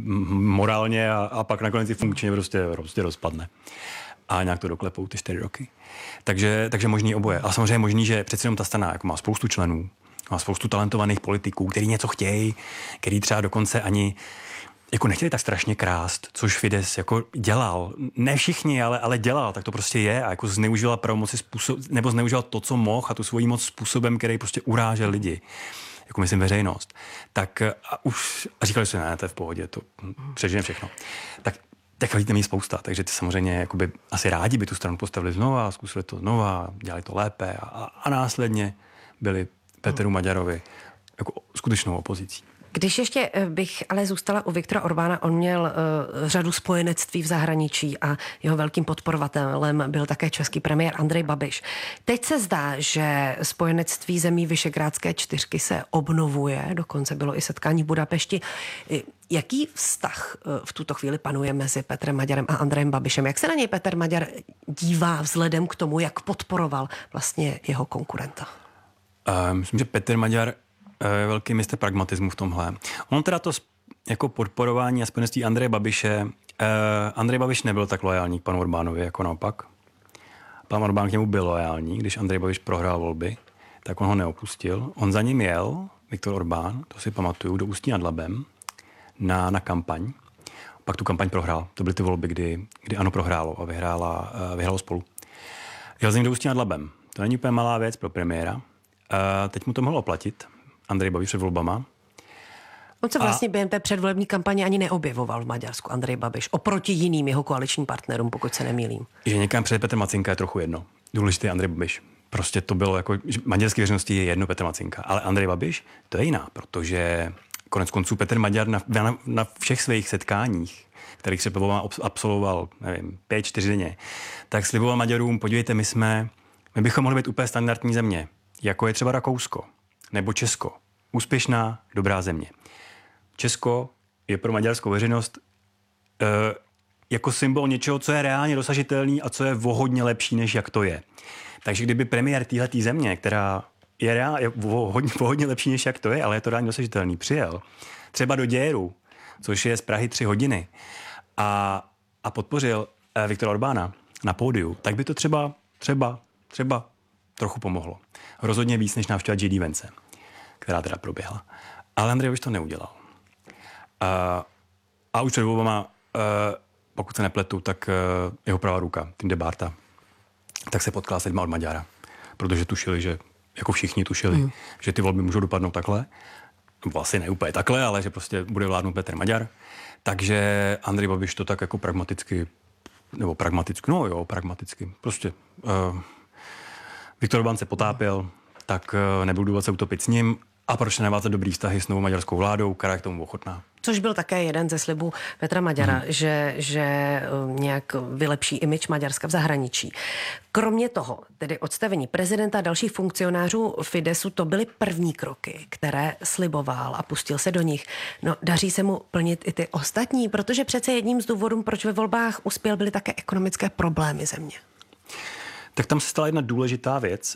morálně a pak nakonec i funkčně prostě rozpadne. A nějak to doklepou ty 4 roky. Takže možný oboje. A samozřejmě možný, že přece jenom ta strana jako má spoustu členů, má spoustu talentovaných politiků, který něco chtějí, který třeba dokonce ani jako nechtěli tak strašně krást, což Fidesz jako dělal. Ne všichni, ale dělal, tak to prostě je a jako zneužíval pravomoci nebo zneužíval to, co mohl a tu svoji moc způsobem, který prostě urážel lidi. Jako myslím veřejnost. Tak a říkali si, ne, to je v pohodě, to přežijeme všechno. Tak lidí tam je spousta, takže ty samozřejmě jakoby asi rádi by tu stranu postavili znova, zkusili to znova, dělali to lépe a následně byli Peteru Maďarovi jako skutečnou opozicí. Když ještě bych ale zůstala u Viktora Orbána, on měl řadu spojenectví v zahraničí a jeho velkým podporovatelem byl také český premiér Andrej Babiš. Teď se zdá, že spojenectví zemí Visegrádské 4 se obnovuje, dokonce bylo i setkání v Budapešti. Jaký vztah v tuto chvíli panuje mezi Petrem Maďarem a Andrejem Babišem? Jak se na něj Petr Maďar dívá vzhledem k tomu, jak podporoval vlastně jeho konkurenta? Myslím, že Petr Maďar je velký mistr pragmatismu v tomhle. On teda to jako podporování a spojenectví Andreje Babiše, Andrej Babiš nebyl tak loajální k panu Orbánovi jako naopak. Pan Orbán k němu byl loajální, když Andrej Babiš prohrál volby, tak on ho neopustil. On za ním jel, Viktor Orbán, to si pamatuju, do Ústí nad Labem na kampaň. Pak tu kampaň prohrál. To byly ty volby, kdy ANO prohrálo a vyhrálo Spolu. Jel za ním do Ústí nad Labem. To není úplně malá věc pro premiéra. Teď mu to mohlo platit. Andrej Babiš před volbama. On se vlastně během té předvolební kampaně ani neobjevoval v Maďarsku, Andrej Babiš, oproti jiným jeho koaličním partnerům, pokud se nemýlím. Že někam před Petr Macinka je trochu jedno. Důležitý je Andrej Babiš. Prostě to bylo jako, že maďarské veřejnosti je jedno Petr Macinka, ale Andrej Babiš to je jiná, protože konec konců Petr Maďar na všech svých setkáních, kterých se absolvoval, nevím, 5-4 denně, tak sliboval Maďarům, podívejte, my bychom mohli být úplně standardní země, jako je třeba Rakousko nebo Česko. Úspěšná, dobrá země. Česko je pro maďarskou veřejnost jako symbol něčeho, co je reálně dosažitelný a co je vohodně lepší, než jak to je. Takže kdyby premiér téhletý země, která je vohodně lepší, než jak to je, ale je to reálně dosažitelný, přijel třeba do Děru, což je z Prahy 3 hodiny, a podpořil Viktora Orbána na pódiu, tak by to třeba trochu pomohlo. Rozhodně víc, než návštěva J.D. Vance, která teda proběhla. Ale Andrej už to neudělal. A už před volbama, pokud se nepletu, tak jeho pravá ruka, Tim de Barta, tak se potkala s lidma od Maďara. Protože tušili, že jako všichni tušili, že ty volby můžou dopadnout takhle. Vlastně ne úplně takhle, ale že prostě bude vládnout Petr Maďar. Takže Andrej Babiš to tak jako pragmaticky. Prostě Viktor Orbán se potápěl, tak nebyl důvod se utopit s ním. A proč nevázat dobrý vztahy s novou maďarskou vládou, která je k tomu ochotná? Což byl také jeden ze slibů Petra Maďara, že nějak vylepší image Maďarska v zahraničí. Kromě toho, tedy odstavení prezidenta a dalších funkcionářů Fidesu, to byly první kroky, které sliboval a pustil se do nich. No, daří se mu plnit i ty ostatní, protože přece jedním z důvodů, proč ve volbách uspěl, byly také ekonomické problémy země. Tak tam se stala jedna důležitá věc.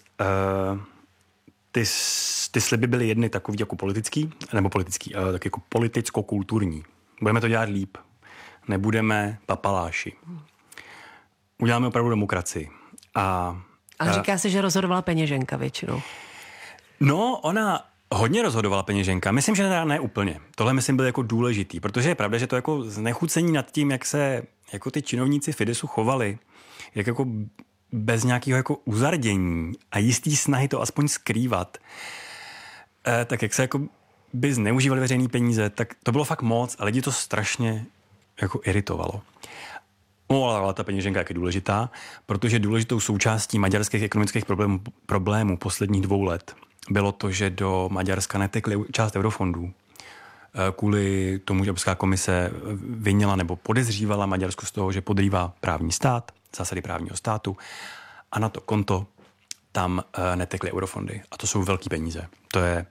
Ty sliby byly jedny takový jako tak jako politicko-kulturní. Budeme to dělat líp. Nebudeme papaláši. Uděláme opravdu demokracii. Ale říká se, že rozhodovala peněženka většinou. No, ona hodně rozhodovala peněženka. Myslím, že ne úplně. Tohle myslím byl jako důležitý, protože je pravda, že to jako znechucení nad tím, jak se jako ty činovníci Fidesu chovali, jak jako bez nějakého jako uzardění a jistý snahy to aspoň skrývat, tak jak se jako by zneužívali veřejné peníze, tak to bylo fakt moc a lidi to strašně jako iritovalo. No, ale ta peněženka je důležitá, protože důležitou součástí maďarských ekonomických problémů posledních 2 let bylo to, že do Maďarska netekly část eurofondů. Kvůli tomu, že Evropská komise vinila nebo podezřívala Maďarsko z toho, že podrývá právní stát, zásady právního státu, a na to konto tam netekly eurofondy. A to jsou velký peníze. To je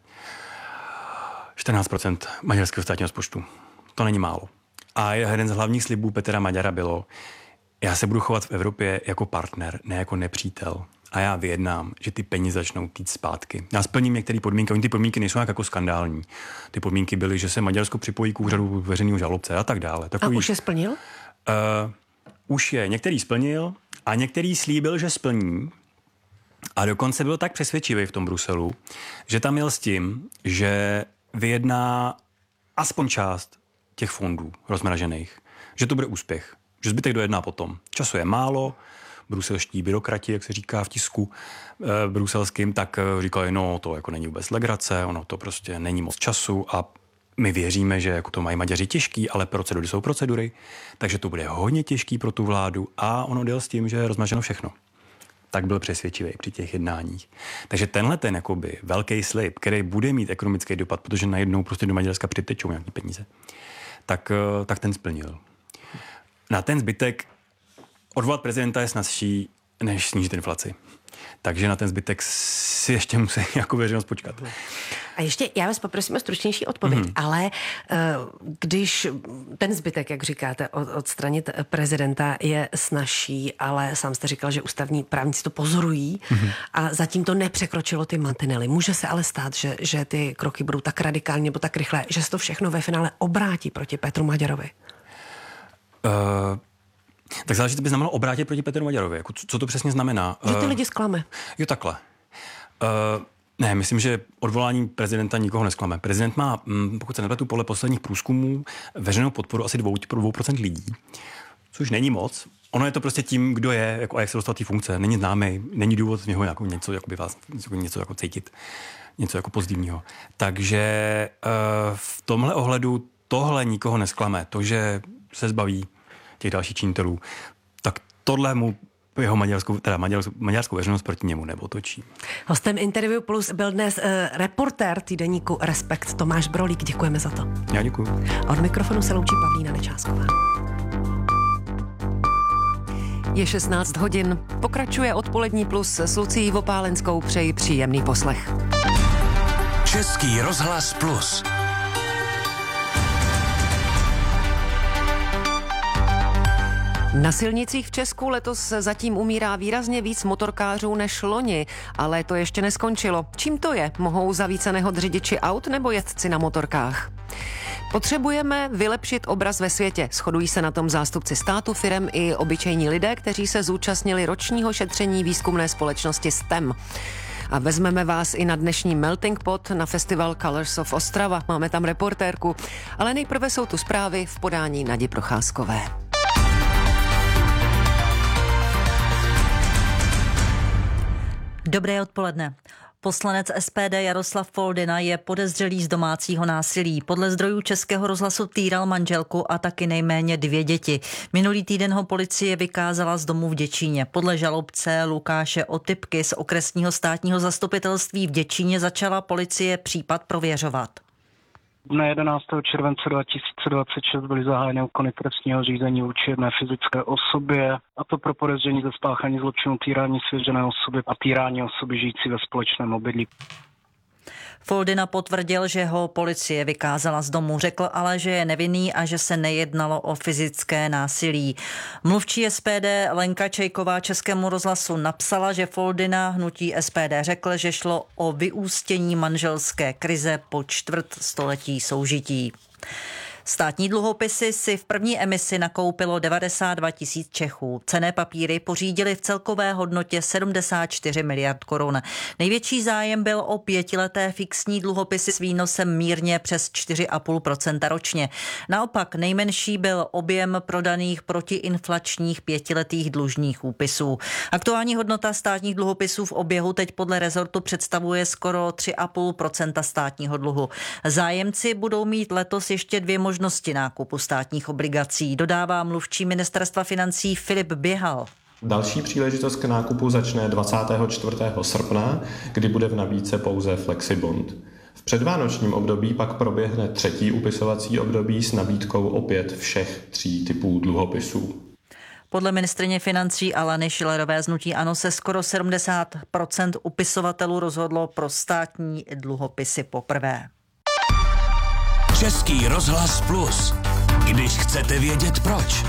14% maďarského státního rozpočtu. To není málo. A jeden z hlavních slibů Petra Maďara bylo, já se budu chovat v Evropě jako partner, ne jako nepřítel. A já vyjednám, že ty peníze začnou týct zpátky. Já splním některé podmínky, oni ty podmínky nejsou jako skandální. Ty podmínky byly, že se Maďarsko připojí k úřadu veřejného žalobce a tak dále. A už je splnil? Už je. Některý splnil a některý slíbil, že splní. A dokonce byl tak přesvědčivý v tom Bruselu, že tam jel s tím, že vyjedná aspoň část těch fondů rozmražených. Že to bude úspěch. Že zbytek dojedná potom. Času je málo, bruselští byrokrati, jak se říká v tisku bruselským, tak říkali, no to jako není vůbec legrace, ono to prostě není moc času a my věříme, že jako to mají Maďaři těžký, ale procedury jsou procedury, takže to bude hodně těžký pro tu vládu a on odjel s tím, že je rozmraženo všechno. Tak byl přesvědčivý při těch jednáních. Takže tenhle ten jakoby velký slib, který bude mít ekonomický dopad, protože najednou prostě do Maďarska přitečou nějaký peníze, tak ten splnil. Na ten zbytek odvolat prezidenta je snazší, než snížit inflaci. Takže na ten zbytek si ještě musí jako veřejnost počkat. A ještě, já vás poprosím o stručnější odpověď, ale když ten zbytek, jak říkáte, odstranit prezidenta je snazší, ale sám jste říkal, že ústavní právníci to pozorují a zatím to nepřekročilo ty mantinely. Může se ale stát, že ty kroky budou tak radikální nebo tak rychlé, že se to všechno ve finále obrátí proti Petru Maďarovi? Tak záleží, to by znamenalo obrátit proti Petru Maďarovi. Jako, co to přesně znamená? Že ty lidi zklame. Jo, takhle. Ne, myslím, že odvolání prezidenta nikoho nesklame. Prezident má, pokud se nepletu, podle posledních průzkumů veřejnou podporu asi 2% lidí, což není moc. Ono je to prostě tím, kdo je jako, a jak se dostal té funkce. Není známý, není důvod z něho jako něco, něco jako cítit, něco jako pozitivního. Takže v tomhle ohledu tohle nikoho nesklame. To, že se zbaví těch dalších činitelů, tak tohle mu jeho maďarskou veřejnost proti němu neotočí. Hostem Interview Plus byl dnes reportér týdeníku Respekt Tomáš Brolík. Děkujeme za to. Já děkuji. Od mikrofonu se loučí Pavlína Nečásková. Je 16 hodin. Pokračuje Odpolední Plus s Lucií Vopálenskou. Přeji příjemný poslech. Český rozhlas Plus. Na silnicích v Česku letos zatím umírá výrazně víc motorkářů než loni, ale to ještě neskončilo. Čím to je? Mohou za více nehod řidiči aut nebo jezdci na motorkách? Potřebujeme vylepšit obraz ve světě. Shodují se na tom zástupci státu, firem i obyčejní lidé, kteří se zúčastnili ročního šetření výzkumné společnosti STEM. A vezmeme vás i na dnešní Melting Pot na festival Colors of Ostrava. Máme tam reportérku, ale nejprve jsou tu zprávy v podání Nadi Procházkové. Dobré odpoledne. Poslanec SPD Jaroslav Foldyna je podezřelý z domácího násilí. Podle zdrojů Českého rozhlasu týral manželku a taky nejméně 2 děti. Minulý týden ho policie vykázala z domu v Děčíně. Podle žalobce Lukáše Otypky z okresního státního zastupitelství v Děčíně začala policie případ prověřovat. Dne 11. července 2026 byly zahájeny úkony trestního řízení vůči jedné fyzické osobě, a to pro podezření ze spáchání zločinu týrání svěřené osoby a týrání osoby žijící ve společném obydlí. Foldyna potvrdil, že ho policie vykázala z domu, řekl ale, že je nevinný a že se nejednalo o fyzické násilí. Mluvčí SPD Lenka Čejková Českému rozhlasu napsala, že Foldyna hnutí SPD řekl, že šlo o vyústění manželské krize po čtvrtstoletí soužití. Státní dluhopisy si v první emisi nakoupilo 92 000 Čechů. Cenné papíry pořídili v celkové hodnotě 74 miliard korun. Největší zájem byl o 5leté fixní dluhopisy s výnosem mírně přes 4,5% ročně. Naopak nejmenší byl objem prodaných protiinflačních 5letých dlužních úpisů. Aktuální hodnota státních dluhopisů v oběhu teď podle rezortu představuje skoro 3,5% státního dluhu. Zájemci budou mít letos ještě 2 možnosti nákupu státních obligací, dodává mluvčí ministerstva financí Filip Běhal. Další příležitost k nákupu začne 24. srpna, kdy bude v nabídce pouze Flexibond. V předvánočním období pak proběhne třetí upisovací období s nabídkou opět všech 3 typů dluhopisů. Podle ministryně financí Aleny Schillerové z hnutí ANO se skoro 70% upisovatelů rozhodlo pro státní dluhopisy poprvé. Český rozhlas Plus. Když chcete vědět proč.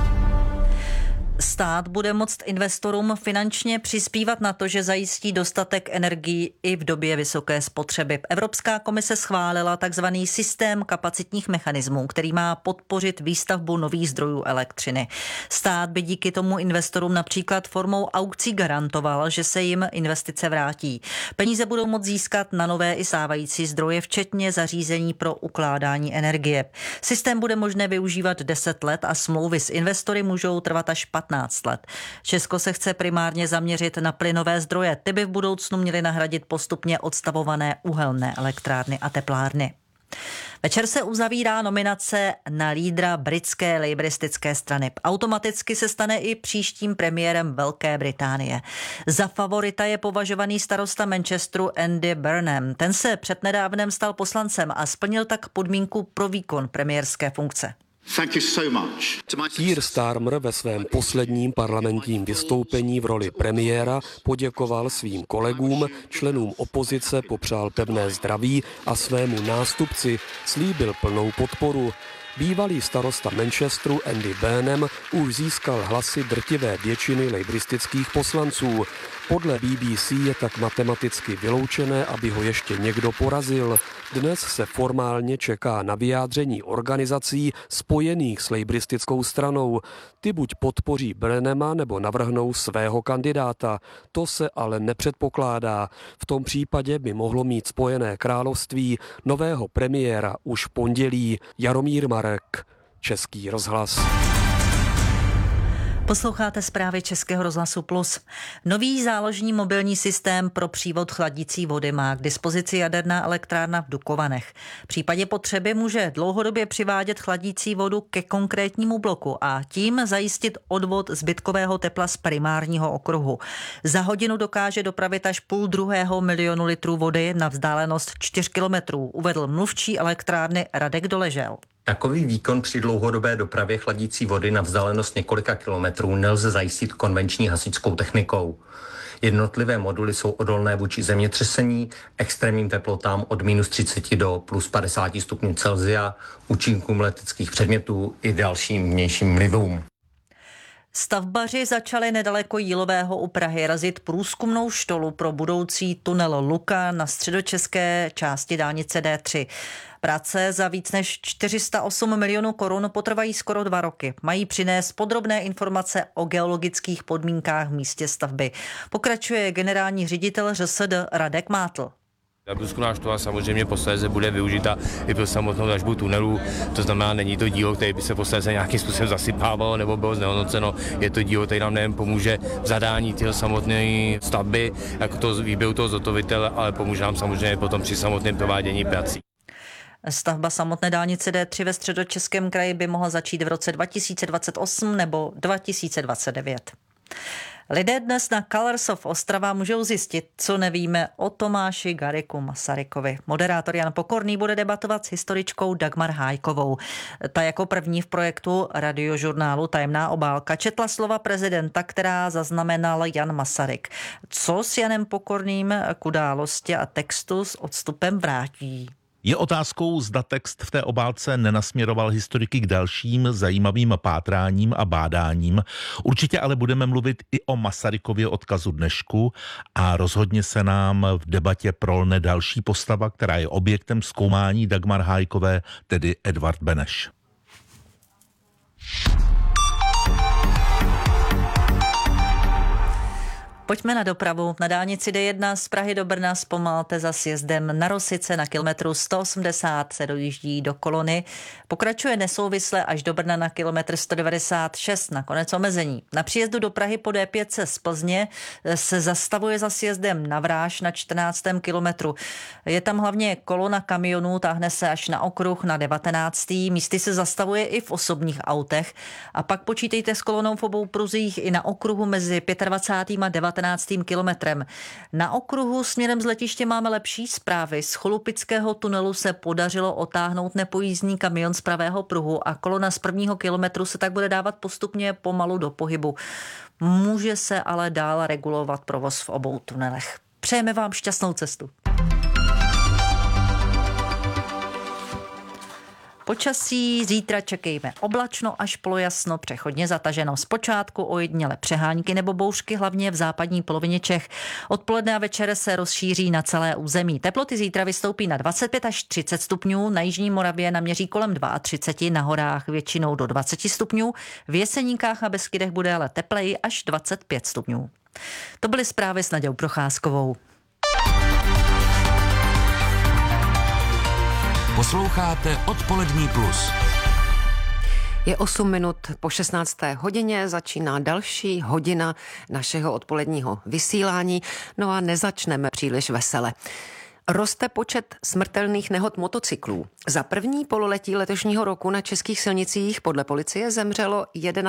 Stát bude moct investorům finančně přispívat na to, že zajistí dostatek energií i v době vysoké spotřeby. Evropská komise schválila takzvaný systém kapacitních mechanismů, který má podpořit výstavbu nových zdrojů elektřiny. Stát by díky tomu investorům například formou aukcí garantoval, že se jim investice vrátí. Peníze budou moct získat na nové i stávající zdroje, včetně zařízení pro ukládání energie. Systém bude možné využívat 10 let a smlouvy s investory můžou trvat až 15 let. Česko se chce primárně zaměřit na plynové zdroje. Ty by v budoucnu měly nahradit postupně odstavované uhelné elektrárny a teplárny. Večer se uzavírá nominace na lídra britské lejbristické strany. Automaticky se stane i příštím premiérem Velké Británie. Za favorita je považovaný starosta Manchesteru Andy Burnham. Ten se přednedávnem stal poslancem a splnil tak podmínku pro výkon premiérské funkce. Keir Starmer ve svém posledním parlamentním vystoupení v roli premiéra poděkoval svým kolegům, členům opozice popřál pevné zdraví a svému nástupci slíbil plnou podporu. Bývalý starosta Manchesteru Andy Burnham už získal hlasy drtivé většiny lejbristických poslanců. Podle BBC je tak matematicky vyloučené, aby ho ještě někdo porazil. Dnes se formálně čeká na vyjádření organizací spojených s lejbristickou stranou. Ty buď podpoří Burnhama nebo navrhnou svého kandidáta. To se ale nepředpokládá. V tom případě by mohlo mít Spojené království nového premiéra už v pondělí. Jaromír Marek, Český rozhlas. Posloucháte zprávy Českého rozhlasu Plus. Nový záložní mobilní systém pro přívod chladící vody má k dispozici jaderná elektrárna v Dukovanech. V případě potřeby může dlouhodobě přivádět chladící vodu ke konkrétnímu bloku a tím zajistit odvod zbytkového tepla z primárního okruhu. Za hodinu dokáže dopravit až 0,5 milionu litrů vody na vzdálenost 4 kilometrů, uvedl mluvčí elektrárny Radek Doležel. Takový výkon při dlouhodobé dopravě chladící vody na vzdálenost několika kilometrů nelze zajistit konvenční hasičskou technikou. Jednotlivé moduly jsou odolné vůči zemětřesení, extrémním teplotám od -30 do +50 stupňů Celsia, účinkům leteckých předmětů i dalším vnějším vlivům. Stavbaři začali nedaleko Jílového u Prahy razit průzkumnou štolu pro budoucí tunel Luka na středočeské části dálnice D3. Práce za víc než 408 milionů korun potrvají skoro 2 roky. Mají přinést podrobné informace o geologických podmínkách v místě stavby. Pokračuje generální ředitel ŘSD Radek Mátl. Ta průzkumná štola samozřejmě posléze bude využita i pro samotnou dlažbu tunelu, to znamená, není to dílo, které by se posléze nějakým způsobem zasypávalo nebo bylo znehodnoceno. Je to dílo, které nám nejen pomůže v zadání této samotné stavby, jako to výběru toho zhotovitele, ale pomůže nám samozřejmě potom při samotném provádění prací. Stavba samotné dálnice D3 ve Středočeském kraji by mohla začít v roce 2028 nebo 2029. Lidé dnes na Colors of Ostrava můžou zjistit, co nevíme o Tomáši Garrigu Masarykovi. Moderátor Jan Pokorný bude debatovat s historičkou Dagmar Hájkovou. Ta jako první v projektu radiožurnálu Tajemná obálka četla slova prezidenta, která zaznamenal Jan Masaryk. Co s Janem Pokorným k události a textu s odstupem vrátí? Je otázkou, zda text v té obálce nenasměroval historiky k dalším zajímavým pátráním a bádáním. Určitě ale budeme mluvit i o Masarykově odkazu dnešku a rozhodně se nám v debatě prolne další postava, která je objektem zkoumání Dagmar Hájkové, tedy Edvard Beneš. Pojďme na dopravu. Na dálnici D1 z Prahy do Brna zpomalte za sjezdem na Rosice na kilometru 180 se dojíždí do kolony. Pokračuje nesouvisle až do Brna na kilometr 196 na konec omezení. Na příjezdu do Prahy po D5 z Plzně se zastavuje za sjezdem na Vráž na 14. kilometru. Je tam hlavně kolona kamionů, táhne se až na okruh na 19. Místy se zastavuje i v osobních autech a pak počítejte s kolonou v obou pruzích i na okruhu mezi 25. a 19. kilometrem. Na okruhu směrem z letiště máme lepší zprávy. Z Cholupického tunelu se podařilo otáhnout nepojízdný kamion z pravého pruhu a kolona z prvního kilometru se tak bude dávat postupně pomalu do pohybu. Může se ale dál regulovat provoz v obou tunelech. Přejeme vám šťastnou cestu. Počasí zítra čekejme oblačno až polojasno, přechodně zataženo. Zpočátku ojediněle přehánky nebo bouřky, hlavně v západní polovině Čech. Odpoledne a večer se rozšíří na celé území. Teploty zítra vystoupí na 25 až 30 stupňů, na jižní Moravě naměří kolem 32, na horách většinou do 20 stupňů, v Jeseníkách a Beskydech bude ale tepleji až 25 stupňů. To byly zprávy s Nadějou Procházkovou. Posloucháte Odpolední plus. Je 8 minut po 16. hodině, začíná další hodina našeho odpoledního vysílání, no a nezačneme příliš vesele. Roste počet smrtelných nehod motocyklů. Za první pololetí letošního roku na českých silnicích podle policie zemřelo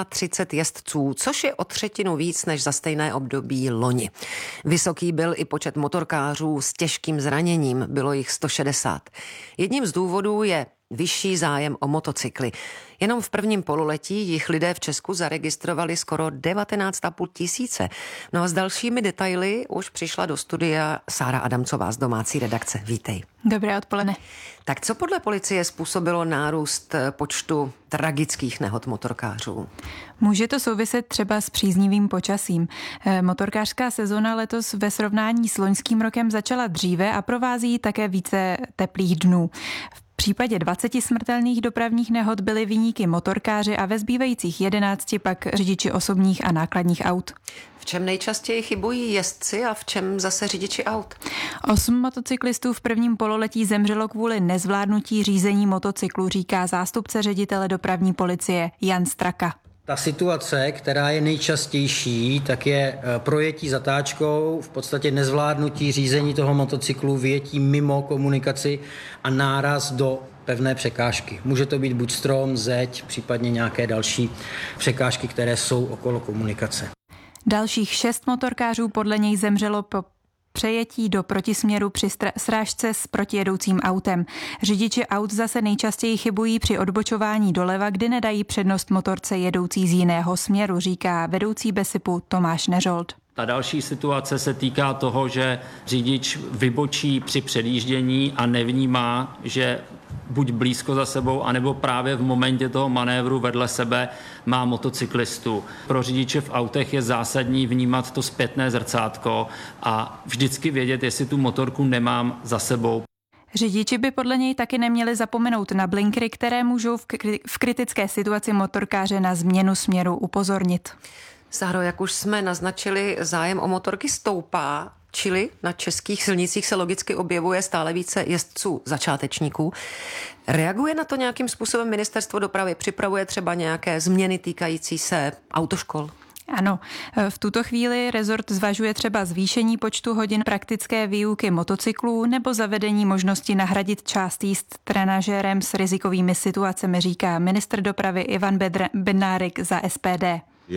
31 jezdců, což je o třetinu víc než za stejné období loni. Vysoký byl i počet motorkářů s těžkým zraněním, bylo jich 160. Jedním z důvodů je vyšší zájem o motocykly. Jenom v prvním pololetí jich lidé v Česku zaregistrovali skoro 19,5 tisíce. No a s dalšími detaily už přišla do studia Sára Adamcová z domácí redakce. Vítej. Dobré odpoledne. Tak co podle policie způsobilo nárůst počtu tragických nehod motorkářů? Může to souviset třeba s příznivým počasím. Motorkářská sezona letos ve srovnání s loňským rokem začala dříve a provází také více teplých dnů. V případě 20 smrtelných dopravních nehod byli viníky motorkáři a ve zbývajících 11 pak řidiči osobních a nákladních aut. V čem nejčastěji chybují jezdci a v čem zase řidiči aut? 8 motocyklistů v prvním pololetí zemřelo kvůli nezvládnutí řízení motocyklu, říká zástupce ředitele dopravní policie Jan Straka. Ta situace, která je nejčastější, tak je projetí zatáčkou, v podstatě nezvládnutí řízení toho motocyklu, vyjetí mimo komunikaci a náraz do pevné překážky. Může to být buď strom, zeď, případně nějaké další překážky, které jsou okolo komunikace. Dalších 6 motorkářů podle něj zemřelo po přejetí do protisměru při srážce s protijedoucím autem. Řidiči aut zase nejčastěji chybují při odbočování doleva, kdy nedají přednost motorce jedoucí z jiného směru, říká vedoucí BESIPu Tomáš Neřold. Ta další situace se týká toho, že řidič vybočí při předjíždění a nevnímá, že buď blízko za sebou, anebo právě v momentě toho manévru vedle sebe má motocyklistu. Pro řidiče v autech je zásadní vnímat to zpětné zrcátko a vždycky vědět, jestli tu motorku nemám za sebou. Řidiči by podle něj taky neměli zapomenout na blinkry, které můžou v kritické situaci motorkáře na změnu směru upozornit. Sáro, jak už jsme naznačili, zájem o motorky stoupá, čili na českých silnicích se logicky objevuje stále více jezdců začátečníků. Reaguje na to nějakým způsobem ministerstvo dopravy? Připravuje třeba nějaké změny týkající se autoškol? Ano, v tuto chvíli rezort zvažuje třeba zvýšení počtu hodin praktické výuky motocyklů nebo zavedení možnosti nahradit část jízd trenažérem s rizikovými situacemi, říká ministr dopravy Ivan Bednárik za SPD. Je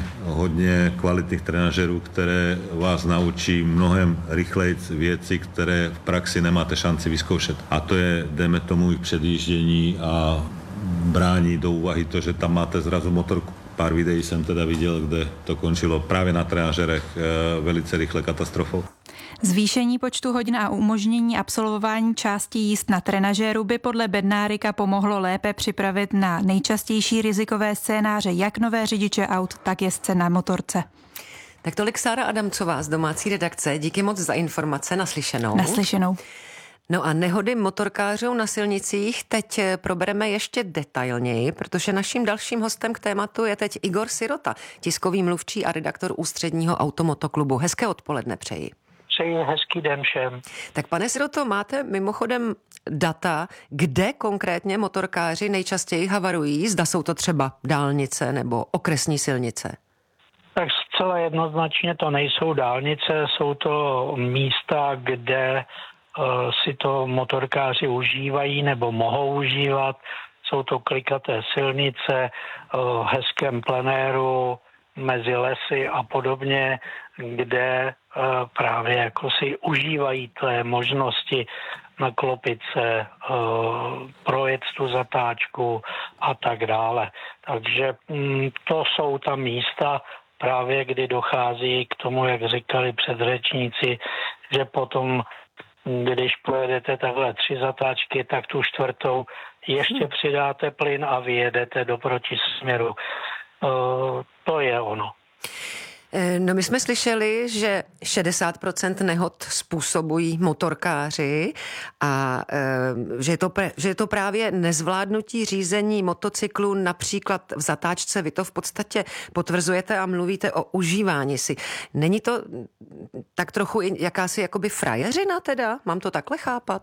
hodně kvalitných trenažerů, které vás naučí mnohem rychleji věci, které v praxi nemáte šanci vyzkoušet. A to je, dejme tomu, i předjíždění a brání do úvahy to, že tam máte zrazu motorku. Pár videí jsem teda viděl, kde to končilo právě na trenažerech velice rychle katastrofou. Zvýšení počtu hodin a umožnění absolvování části jízd na trenažéru by podle Bednárika pomohlo lépe připravit na nejčastější rizikové scénáře jak nové řidiče aut, tak jezdce na motorce. Tak tolik Sára Adamcová z domácí redakce. Díky moc za informace. Naslyšenou. Naslyšenou. No a nehody motorkářů na silnicích teď probereme ještě detailněji, protože naším dalším hostem k tématu je teď Igor Sirota, tiskový mluvčí a redaktor Ústředního automotoklubu. Hezké odpoledne přeji. Přeji hezký den všem. Tak pane Siroto, máte mimochodem data, kde konkrétně motorkáři nejčastěji havarují? Zda jsou to třeba dálnice nebo okresní silnice? Tak zcela jednoznačně to nejsou dálnice, jsou to místa, kde si to motorkáři užívají nebo mohou užívat. Jsou to klikaté silnice, hezkém plenéru, mezi lesy a podobně, kde právě jako si užívají té možnosti naklopit se, projet tu zatáčku a tak dále. Takže to jsou ta místa právě, kdy dochází k tomu, jak říkali předřečníci, že potom, když pojedete takhle 3 zatáčky, tak tu 4. ještě přidáte plyn a vyjedete do protisměru. To je ono. No my jsme slyšeli, že 60% nehod způsobují motorkáři a že je to právě nezvládnutí řízení motocyklu například v zatáčce. Vy to v podstatě potvrzujete a mluvíte o užívání si. Není to tak trochu jakási jakoby frajeřina teda? Mám to takhle chápat?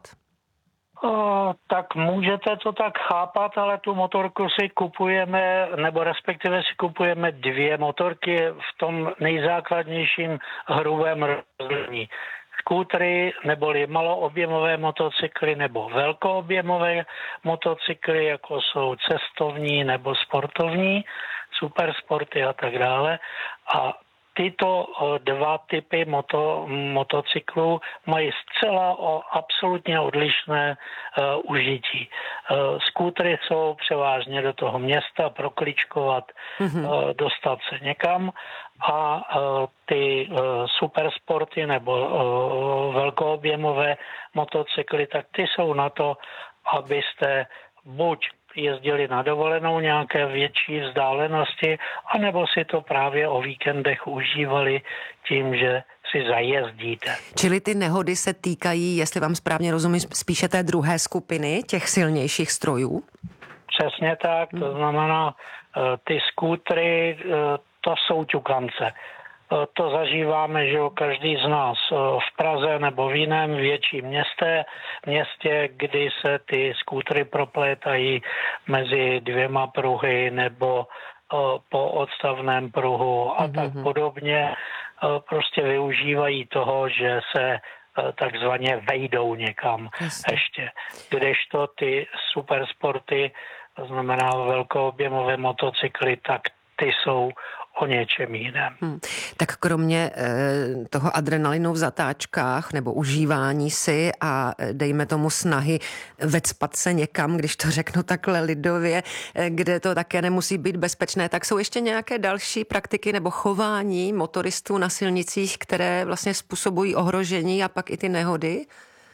Tak můžete to tak chápat, ale tu motorku si kupujeme, nebo respektive si kupujeme 2 motorky v tom nejzákladnějším hrubém rozdělení. Skútry, neboli maloobjemové motocykly nebo velkoobjemové motocykly, jako jsou cestovní nebo sportovní, supersporty a tak dále. A tyto 2 typy motocyklů mají zcela absolutně odlišné užití. Skútry jsou převážně do toho města prokličkovat, dostat se někam a ty supersporty nebo velkoobjemové motocykly, tak ty jsou na to, abyste buď jezdili na dovolenou nějaké větší vzdálenosti, anebo si to právě o víkendech užívali tím, že si zajezdíte. Čili ty nehody se týkají, jestli vám správně rozumím, spíše té druhé skupiny, těch silnějších strojů? Přesně tak, to znamená, ty skútry, to jsou ťukance. To zažíváme, že každý z nás v Praze nebo v jiném větším městě, kdy se ty skútry proplétají mezi 2 pruhy nebo po odstavném pruhu a tak podobně. Prostě využívají toho, že se takzvaně vejdou někam ještě. Kdežto ty supersporty, to znamená velkoobjemové motocykly, tak ty jsou o něčem jiném. Tak kromě toho adrenalinu v zatáčkách nebo užívání si a dejme tomu snahy vecpat se někam, když to řeknu takhle lidově, kde to také nemusí být bezpečné, tak jsou ještě nějaké další praktiky nebo chování motoristů na silnicích, které vlastně způsobují ohrožení a pak i ty nehody?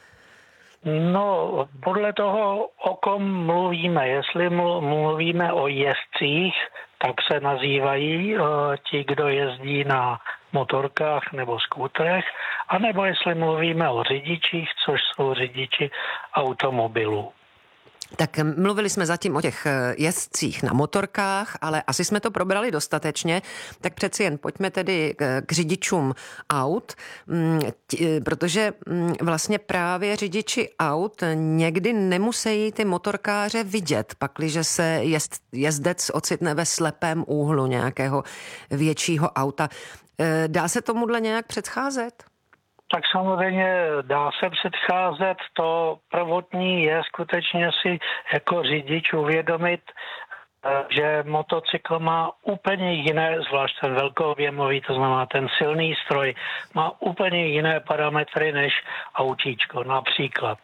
No, podle toho, o kom mluvíme. Jestli mluvíme o jezdcích, tak se nazývají ti, kdo jezdí na motorkách nebo skútrech, anebo jestli mluvíme o řidičích, což jsou řidiči automobilů. Tak mluvili jsme zatím o těch jezdcích na motorkách, ale asi jsme to probrali dostatečně, tak přeci jen pojďme tedy k řidičům aut, protože vlastně právě řidiči aut někdy nemusí ty motorkáře vidět, pakliže se jezdec ocitne ve slepém úhlu nějakého většího auta. Dá se tomuhle nějak předcházet? Tak samozřejmě dá se předcházet. To prvotní je skutečně si jako řidič uvědomit, že motocykl má úplně jiné, zvlášť ten velkoobjemový, to znamená ten silný stroj, má úplně jiné parametry než autíčko. Například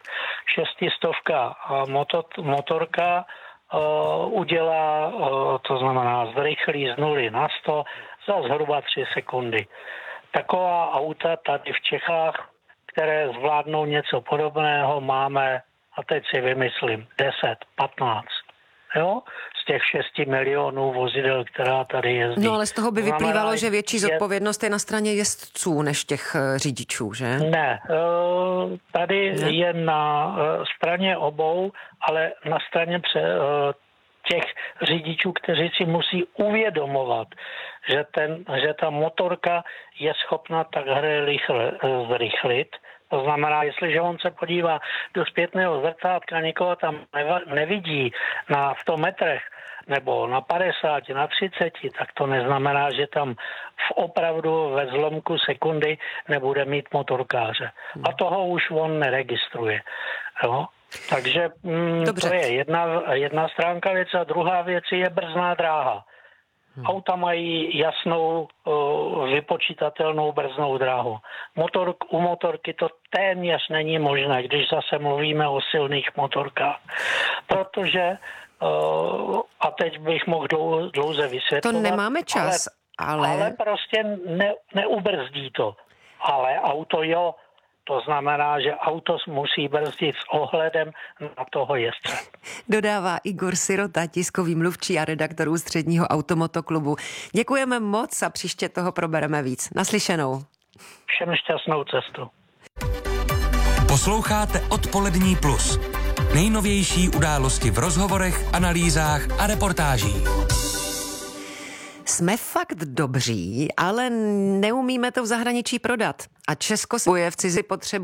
600 motorka udělá, to znamená zrychlí z 0 na 100 za zhruba 3 sekundy. Taková auta tady v Čechách, které zvládnou něco podobného, máme, a teď si vymyslím, 10, 15. jo, z těch 6 milionů vozidel, která tady jezdí. No ale z toho by vyplývalo, že větší zodpovědnost je na straně jezdců než těch řidičů, že? Ne, tady je na straně obou, ale na straně těch řidičů, kteří si musí uvědomovat, že ta motorka je schopna takhle zrychlit. To znamená, jestliže on se podívá do zpětného zrcátka, nikoho tam nevidí na 100 metrech nebo na 50, na 30, tak to neznamená, že tam opravdu ve zlomku sekundy nebude mít motorkáře. A toho už on neregistruje. Jo? Takže to je jedna stránka věc a druhá věc je brzdná dráha. Auta mají jasnou vypočítatelnou brzdnou dráhu. U motorky to téměř není možné, když zase mluvíme o silných motorkách. Protože, a teď bych mohl dlouze vysvětlovat. To nemáme čas, ale prostě neubrzdí to. Ale auto jo. To znamená, že auto musí brzdit s ohledem na toho jezdce. Dodává Igor Sirota, tiskový mluvčí a redaktor Ústředního automotoklubu. Děkujeme moc a příště toho probereme víc. Naslyšenou. Všem šťastnou cestu. Posloucháte Odpolední plus. Nejnovější události v rozhovorech, analýzách a reportážích. Jsme fakt dobří, ale neumíme to v zahraničí prodat. A Česko se boje v cizi potřebu